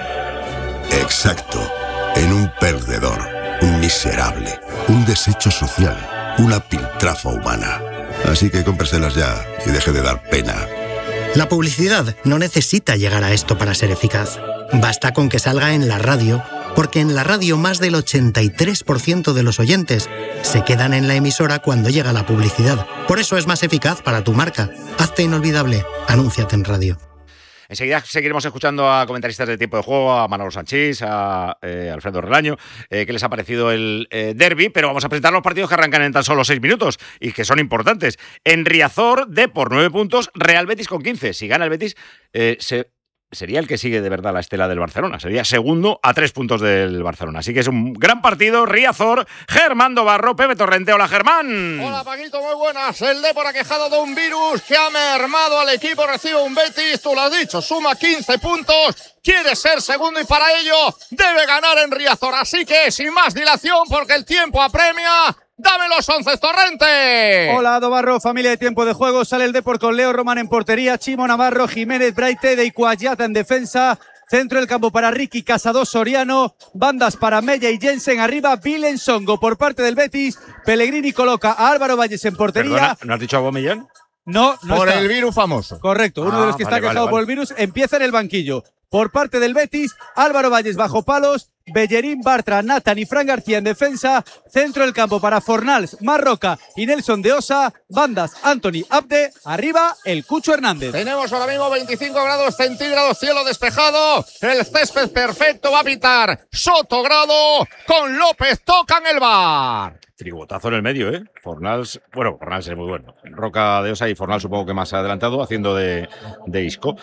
Exacto, en un perdedor, un miserable, un desecho social, una piltrafa humana. Así que cómpreselas ya y deje de dar pena. La publicidad no necesita llegar a esto para ser eficaz. Basta con que salga en la radio, porque en la radio más del ochenta y tres por ciento de los oyentes se quedan en la emisora cuando llega la publicidad. Por eso es más eficaz para tu marca. Hazte inolvidable. Anúnciate en radio. Enseguida seguiremos escuchando a comentaristas de Tiempo de Juego, a Manolo Sanchís, a eh, Alfredo Relaño, eh, qué les ha parecido el eh, derbi, pero vamos a presentar los partidos que arrancan en tan solo seis minutos y que son importantes. En Riazor, Depor, nueve puntos, Real Betis con quince. Si gana el Betis, eh, se... sería el que sigue de verdad la estela del Barcelona. Sería segundo a tres puntos del Barcelona. Así que es un gran partido. Riazor, Germán Dobarro, Pepe Torrente. Hola, Germán. Hola, Paquito, muy buenas. El Depor ha quejado de un virus que ha mermado al equipo. Recibe un Betis, tú lo has dicho, suma quince puntos. Quiere ser segundo y para ello debe ganar en Riazor. Así que sin más dilación, porque el tiempo apremia, ¡dame los once, Torrente! Hola, Dobarro, familia de Tiempo de Juego. Sale el Depor con Leo Román en portería, Chimo Navarro, Jiménez, Braite, de Icuayata en defensa. Centro del campo para Ricky, Casado, Soriano. Bandas para Mella y Jensen. Arriba, Vilen Songo. Por parte del Betis, Pellegrini coloca a Álvaro Valles en portería. Perdona, ¿no has dicho a Aubameyang? No, no Por está. el virus famoso. Correcto, uno Ah, de los que vale, está quejado vale, por el virus empieza en el banquillo. Por parte del Betis, Álvaro Valles bajo palos, Bellerín, Bartra, Nathan y Fran García en defensa. Centro del campo para Fornals, Marroca y Nelson de Osa. Bandas, Anthony Abde. Arriba, el Cucho Hernández. Tenemos ahora mismo veinticinco grados centígrados, cielo despejado. El césped perfecto, va a pitar Sotogrado con López. Tocan el bar. Tribotazo en el medio, ¿eh? Fornals, bueno, Fornals es muy bueno. Roca de Osa y Fornals supongo que más adelantado, haciendo de, de Isco.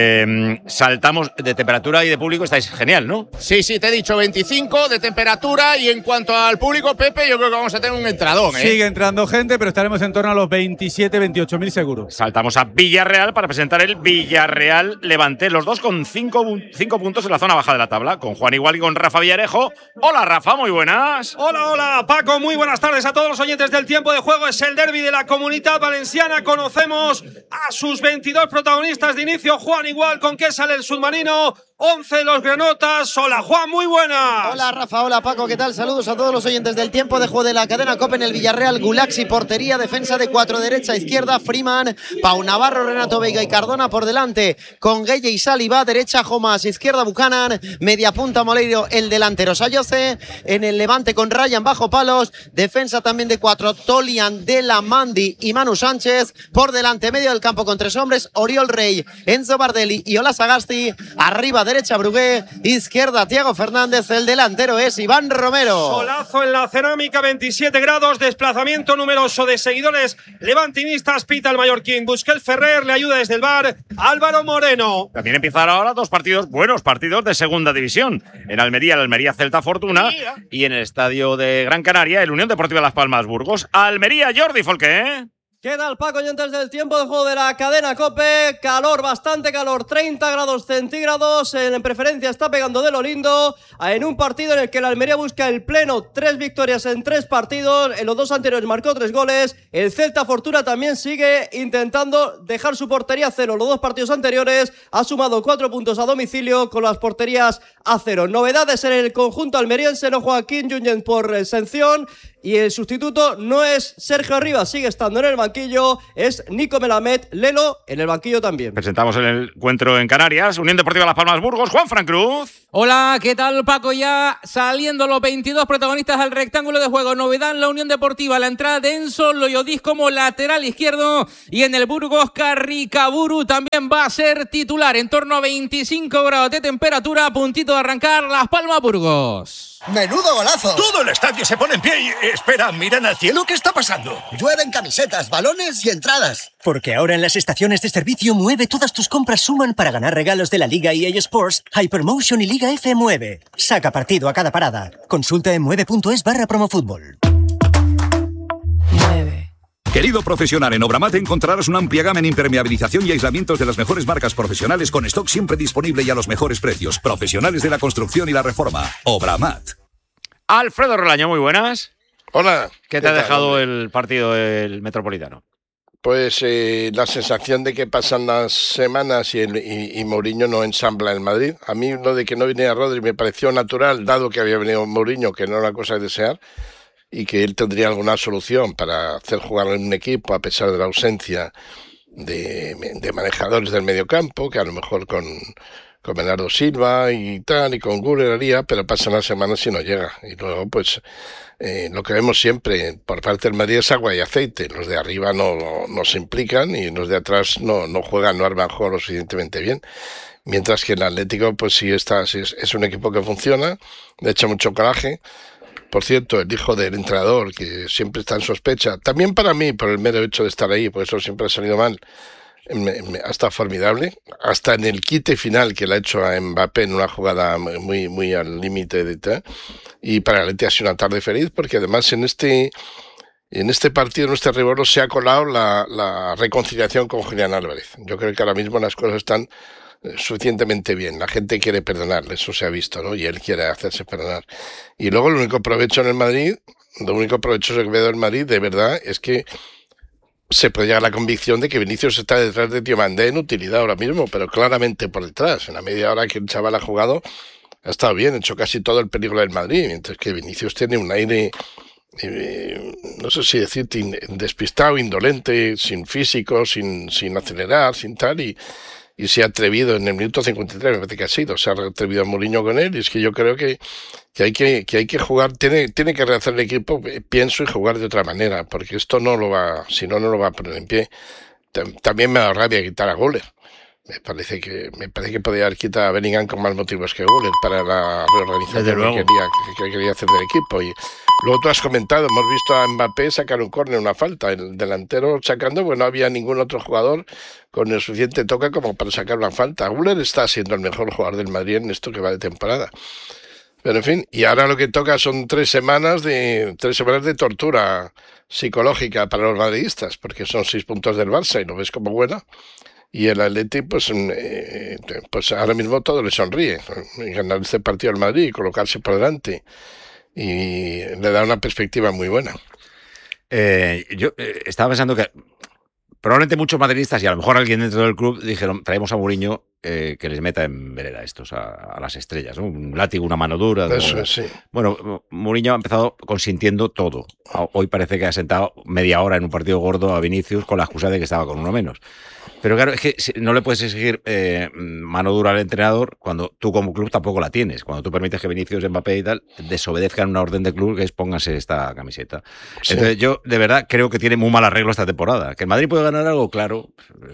Eh, saltamos de temperatura y de público, estáis genial, ¿no? Sí, sí, te he dicho veinticinco de temperatura y en cuanto al público, Pepe, yo creo que vamos a tener un entradón, ¿eh? Sigue entrando gente, pero estaremos en torno a los veintisiete, veintiocho mil seguros. Saltamos a Villarreal para presentar el Villarreal Levante, los dos con cinco, cinco puntos en la zona baja de la tabla, con Juan Igual y con Rafa Villarejo. Hola, Rafa, muy buenas. Hola, hola, Paco, muy buenas tardes a todos los oyentes del Tiempo de Juego. Es el derbi de la Comunidad Valenciana. Conocemos a sus veintidós protagonistas de inicio. Juan Igual, ¿con qué sale el submarino? once los granotas. Hola Juan, muy buenas. Hola Rafa, hola Paco, ¿qué tal? Saludos a todos los oyentes del tiempo de juego de la cadena COPE en el Villarreal. Gulaxi, portería, defensa de cuatro, derecha, izquierda, Freeman, Pau Navarro, Renato Veiga y Cardona por delante, con Gueye y Saliba, derecha Jomas, izquierda Buchanan, media punta Moleiro, el delantero Sayoce, en el Levante con Ryan bajo palos, defensa también de cuatro, Tolian, De La Mandi y Manu Sánchez, por delante medio del campo con tres hombres, Oriol Rey, Enzo Bardelli y Ola Sagasti, arriba derecha Brugué, izquierda Thiago Fernández, el delantero es Iván Romero. Solazo en la cerámica, veintisiete grados, desplazamiento numeroso de seguidores levantinistas, pita el mallorquín, Busquets Ferrer, le ayuda desde el bar Álvaro Moreno. También empiezan ahora dos partidos, buenos partidos de segunda división. En Almería, el Almería Celta Fortuna, y en el estadio de Gran Canaria, el Unión Deportiva Las Palmas Burgos. Almería, Jordi Folqué, ¿eh? ¿Qué tal, Paco? Y antes del tiempo de juego de la cadena COPE, calor, bastante calor, treinta grados centígrados, en preferencia está pegando de lo lindo, en un partido en el que la Almería busca el pleno, tres victorias en tres partidos, en los dos anteriores marcó tres goles, el Celta Fortuna también sigue intentando dejar su portería a cero, los dos partidos anteriores ha sumado cuatro puntos a domicilio con las porterías a cero. Novedades en el conjunto almeriense, no juega Kim Jungen por sanción, y el sustituto no es Sergio Arribas, sigue estando en el banquillo, es Nico Melamed, Lelo en el banquillo también. Presentamos el encuentro en Canarias, Unión Deportiva Las Palmas Burgos, Juan Fran Cruz. Hola, ¿qué tal, Paco? Ya saliendo los veintidós protagonistas al rectángulo de juego. Novedad en la Unión Deportiva, la entrada de Enzo Loyodis como lateral izquierdo, y en el Burgos Carricaburu también va a ser titular. En torno a veinticinco grados de temperatura, a puntito de arrancar Las Palmas Burgos. ¡Menudo golazo! Todo el estadio se pone en pie y... Espera, miran al cielo, ¿qué está pasando? Llueven camisetas, balones y entradas. Porque ahora en las estaciones de servicio Mueve todas tus compras suman para ganar regalos de la Liga E A Sports, Hypermotion y Liga F Mueve. Saca partido a cada parada. Consulta en mueve.es barra promofútbol. Querido profesional, en Obramat encontrarás una amplia gama en impermeabilización y aislamientos de las mejores marcas profesionales con stock siempre disponible y a los mejores precios. Profesionales de la construcción y la reforma. Obramat. Alfredo Relaño, muy buenas. Hola. ¿Qué te ha dejado el partido del Metropolitano? Pues eh, la sensación de que pasan las semanas y, el, y, y Mourinho no ensambla el Madrid. A mí lo de que no viniera Rodri me pareció natural, dado que había venido Mourinho, que no era cosa de desear, y que él tendría alguna solución para hacer jugar en un equipo a pesar de la ausencia de, de manejadores del mediocampo, que a lo mejor con, con Bernardo Silva y tal, y con Güler haría, pero pasan las semanas y no llega. Y luego, pues, eh, lo que vemos siempre por parte del Madrid es agua y aceite. Los de arriba no, no, no se implican y los de atrás no, no juegan, no arman juego lo suficientemente bien. Mientras que el Atlético, pues sí, está, sí es, es un equipo que funciona, le echa mucho coraje. Por cierto, el hijo del entrenador, que siempre está en sospecha, también para mí, por el mero hecho de estar ahí, porque eso siempre ha salido mal, me, me, ha estado formidable. Hasta en el quite final que le ha hecho a Mbappé en una jugada muy, muy al límite de tal. Y para el Atleti ha sido una tarde feliz, porque además en este, en este partido, en este rebolo, se ha colado la, la reconciliación con Julián Álvarez. Yo creo que ahora mismo las cosas están suficientemente bien, la gente quiere perdonarle, eso se ha visto, ¿no? Y él quiere hacerse perdonar. Y luego el único provecho en el Madrid, lo único provecho que veo en Madrid, de verdad, es que se puede llegar a la convicción de que Vinicius está detrás de Diomandé en utilidad ahora mismo, pero claramente por detrás. En la media hora que el chaval ha jugado, ha estado bien, ha hecho casi todo el peligro del Madrid, mientras que Vinicius tiene un aire, eh, no sé si decirte, despistado, indolente, sin físico, sin, sin acelerar, sin tal, y Y se ha atrevido en el minuto cincuenta y tres, me parece que ha sido, se ha atrevido a Mourinho con él, y es que yo creo que, que, hay, que, que hay que jugar, tiene, tiene que rehacer el equipo, pienso, y jugar de otra manera, porque esto no lo va, si no, no lo va a poner en pie. También me da rabia quitar a Güler. Me parece que me parece que podía haber quitado a Bellingham con más motivos que Güler para la reorganización que quería, que, que quería hacer del equipo. Y luego tú has comentado, hemos visto a Mbappé sacar un córner, una falta, el delantero sacando, pues no había ningún otro jugador con el suficiente toque como para sacar una falta. Güler está siendo el mejor jugador del Madrid en esto que va de temporada. Pero en fin, y ahora lo que toca son tres semanas de tres semanas de tortura psicológica para los madridistas, porque son seis puntos del Barça y lo ves como buena. Y el Atleti, pues, eh, pues ahora mismo todo le sonríe. Ganar este partido al Madrid y colocarse por delante. Y le da una perspectiva muy buena. Eh, yo eh, estaba pensando que probablemente muchos madridistas y a lo mejor alguien dentro del club dijeron, traemos a Mourinho eh, que les meta en vereda estos, a, a las estrellas, ¿no? Un látigo, una mano dura. Eso ¿no? es, sí. Bueno, Mourinho ha empezado consintiendo todo. Hoy parece que ha sentado media hora en un partido gordo a Vinicius con la excusa de que estaba con uno menos. Pero claro, es que no le puedes exigir eh, mano dura al entrenador cuando tú como club tampoco la tienes. Cuando tú permites que Vinicius, Mbappé y tal desobedezcan una orden de club que es pónganse esta camiseta. Sí. Entonces yo de verdad creo que tiene muy mal arreglo esta temporada. Que el Madrid puede ganar algo, claro.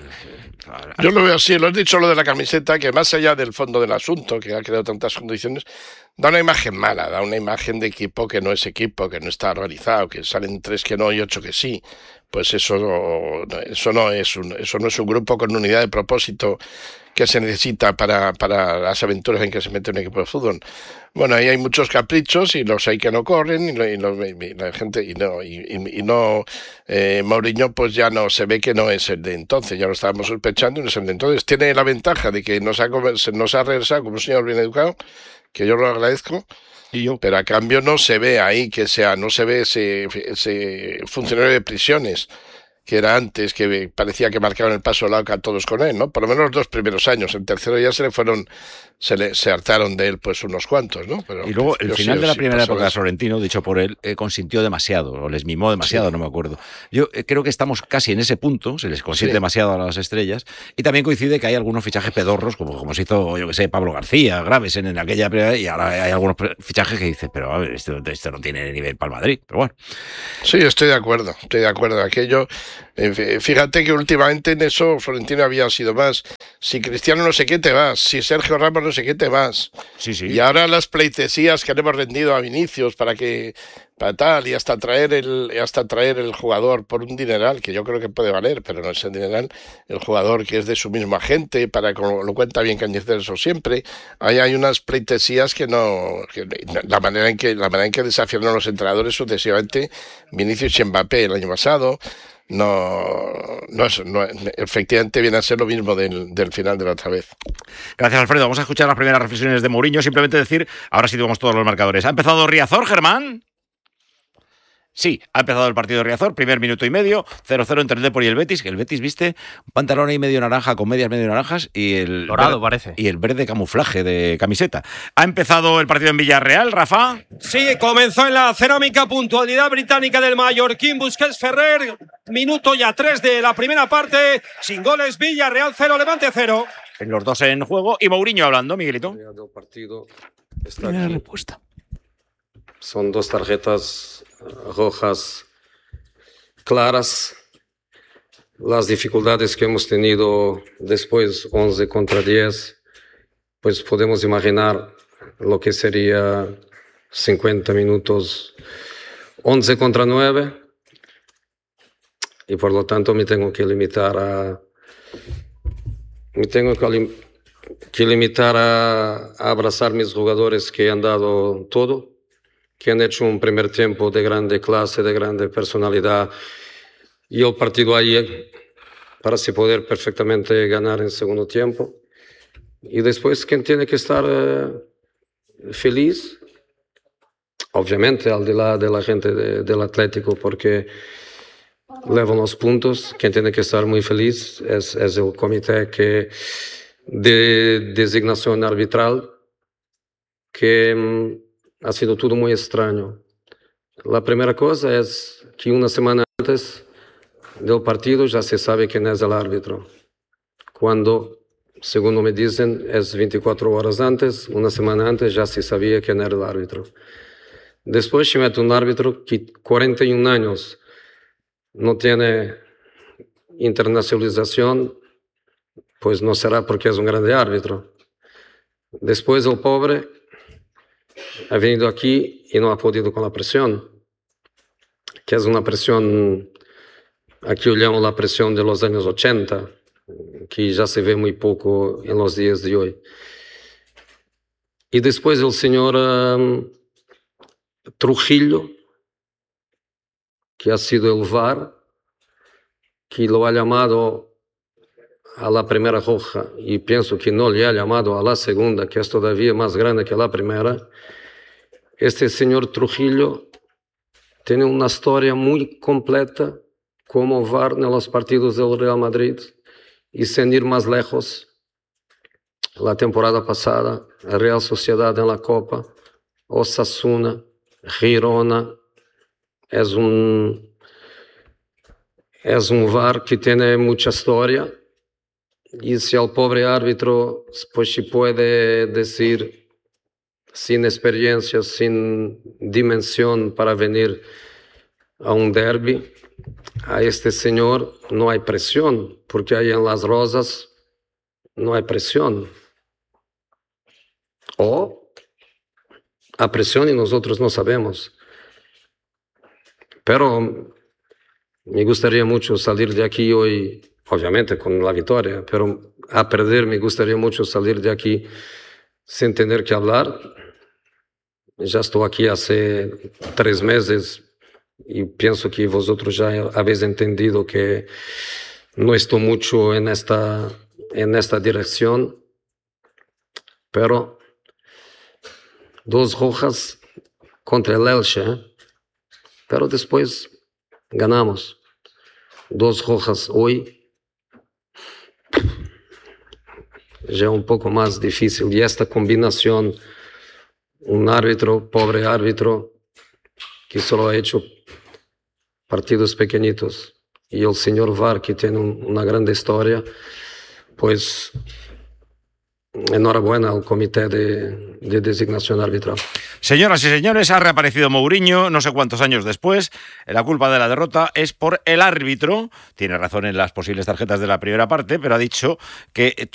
Yo lo veo así, lo has dicho lo de la camiseta, que más allá del fondo del asunto, que ha creado tantas condiciones, da una imagen mala, da una imagen de equipo que no es equipo, que no está organizado, que salen tres que no y ocho que sí. Pues eso, eso, no es un, eso no es un grupo con unidad de propósito que se necesita para, para las aventuras en que se mete un equipo de fútbol. Bueno, ahí hay muchos caprichos y los hay que no corren y, lo, y, lo, y la gente y no y, y no eh, Mourinho pues ya no se ve que no es el de entonces, ya lo estábamos sospechando y no es el de entonces. Tiene la ventaja de que nos ha, nos ha regresado como un señor bien educado, que yo lo agradezco. Y yo. Pero a cambio no se ve ahí que sea, no se ve ese, ese funcionario de prisiones que era antes, que parecía que marcaban el paso al a todos con él, ¿no? Por lo menos los dos primeros años. El tercero ya se le fueron, se le se hartaron de él pues unos cuantos, ¿no? Pero, y luego el final sí, de la sí, primera época de eso. Florentino, dicho por él, eh, consintió demasiado, o les mimó demasiado, sí. No me acuerdo. Yo eh, creo que estamos casi en ese punto, se les consiente sí. demasiado a las estrellas, y también coincide que hay algunos fichajes pedorros, como, como se hizo, yo que sé, Pablo García, Graves en, en aquella primera, y ahora hay algunos fichajes que dicen, pero a ver, esto, esto no tiene nivel para el Madrid, pero bueno. Sí, estoy de acuerdo, estoy de acuerdo. Aquello, eh, fíjate que últimamente en eso Florentino había sido más. Si Cristiano no sé qué te vas, si Sergio Ramos no sé qué te vas. Sí, sí. Y ahora las pleitesías que le hemos rendido a Vinicius para que para tal y hasta traer el hasta traer el jugador por un dineral que yo creo que puede valer, pero no es el dineral, el jugador que es de su mismo agente, para como lo cuenta bien Cañizares eso siempre. Ahí hay unas pleitesías que no que la manera en que la manera en que desafiaron a los entrenadores sucesivamente Vinicius y Mbappé el año pasado. No, no, es, no, efectivamente viene a ser lo mismo del, del final de la otra vez. Gracias, Alfredo. Vamos a escuchar las primeras reflexiones de Mourinho. Simplemente decir, ahora sí vamos todos los marcadores. ¿Ha empezado Riazor, Germán? Sí, ha empezado el partido de Riazor, primer minuto y medio, cero cero entre el Depor y el Betis, que el Betis viste un pantalón ahí medio naranja con medias medio naranjas y el dorado verde, parece. Y el verde camuflaje de camiseta. ¿Ha empezado el partido en Villarreal, Rafa? Sí, comenzó en la cerámica, puntualidad británica del mallorquín Busquets Ferrer, minuto ya tres de la primera parte, sin goles, Villarreal cero, Levante cero. En los dos en juego y Mourinho hablando, Miguelito. El partido está Primera aquí. respuesta. Son dos tarjetas rojas claras. Las dificultades que hemos tenido después, once contra diez, pues podemos imaginar lo que sería cincuenta minutos, once contra nueve, y por lo tanto me tengo que limitar a me tengo que, lim, que limitar a, a abrazar mis jugadores que han dado todo, que han hecho un primer tiempo de grande clase, de grande personalidad, y el partido ahí para se poder perfectamente ganar en segundo tiempo. Y después, quien tiene que estar eh, feliz, obviamente, al de la, de la gente de, del Atlético, porque levan los puntos. Quien tiene que estar muy feliz es, es el comité que de designación arbitral, que mm, ha sido todo muy extraño. La primera cosa es que una semana antes del partido ya se sabe quién es el árbitro. Cuando, según me dicen, es veinticuatro horas antes, una semana antes ya se sabía quién era el árbitro. Después se mete un árbitro que cuarenta y un años no tiene internacionalización, pues no será porque es un grande árbitro. Después el pobre ha venido aquí y no ha podido con la presión, que es una presión, aquí yo llamo la presión de los años ochenta, que ya se ve muy poco en los días de hoy. Y después el señor um, Trujillo, que ha sido el V A R, que lo ha llamado a la primera roja y pienso que no le ha llamado a la segunda, que es todavía más grande que la primera. Este señor Trujillo tiene una historia muy completa como V A R en los partidos del Real Madrid y sin ir más lejos, la temporada pasada, Real Sociedad en la Copa, Osasuna, Girona, es un, es un V A R que tiene mucha historia y si el pobre árbitro pues si puede decir sin experiencia, sin dimensión para venir a un derbi, a este señor no hay presión, porque ahí en Las Rosas no hay presión. O a presión y nosotros no sabemos. Pero me gustaría mucho salir de aquí hoy, obviamente con la victoria, pero a perder me gustaría mucho salir de aquí sin tener que hablar. Ya estoy aquí hace tres meses y pienso que vosotros ya habéis entendido que no estoy mucho en esta, en esta dirección, pero dos rojas contra el Elche, ¿eh? Pero después ganamos. Dos rojas hoy, ya un poco más difícil. Y esta combinación, un árbitro, pobre árbitro, que solo ha hecho partidos pequeñitos, y el señor V A R, que tiene un, una grande historia, pues enhorabuena al comité de, de designación arbitral. Señoras y señores, ha reaparecido Mourinho no sé cuántos años después. La culpa de la derrota es por el árbitro. Tiene razón en las posibles tarjetas de la primera parte, pero ha dicho que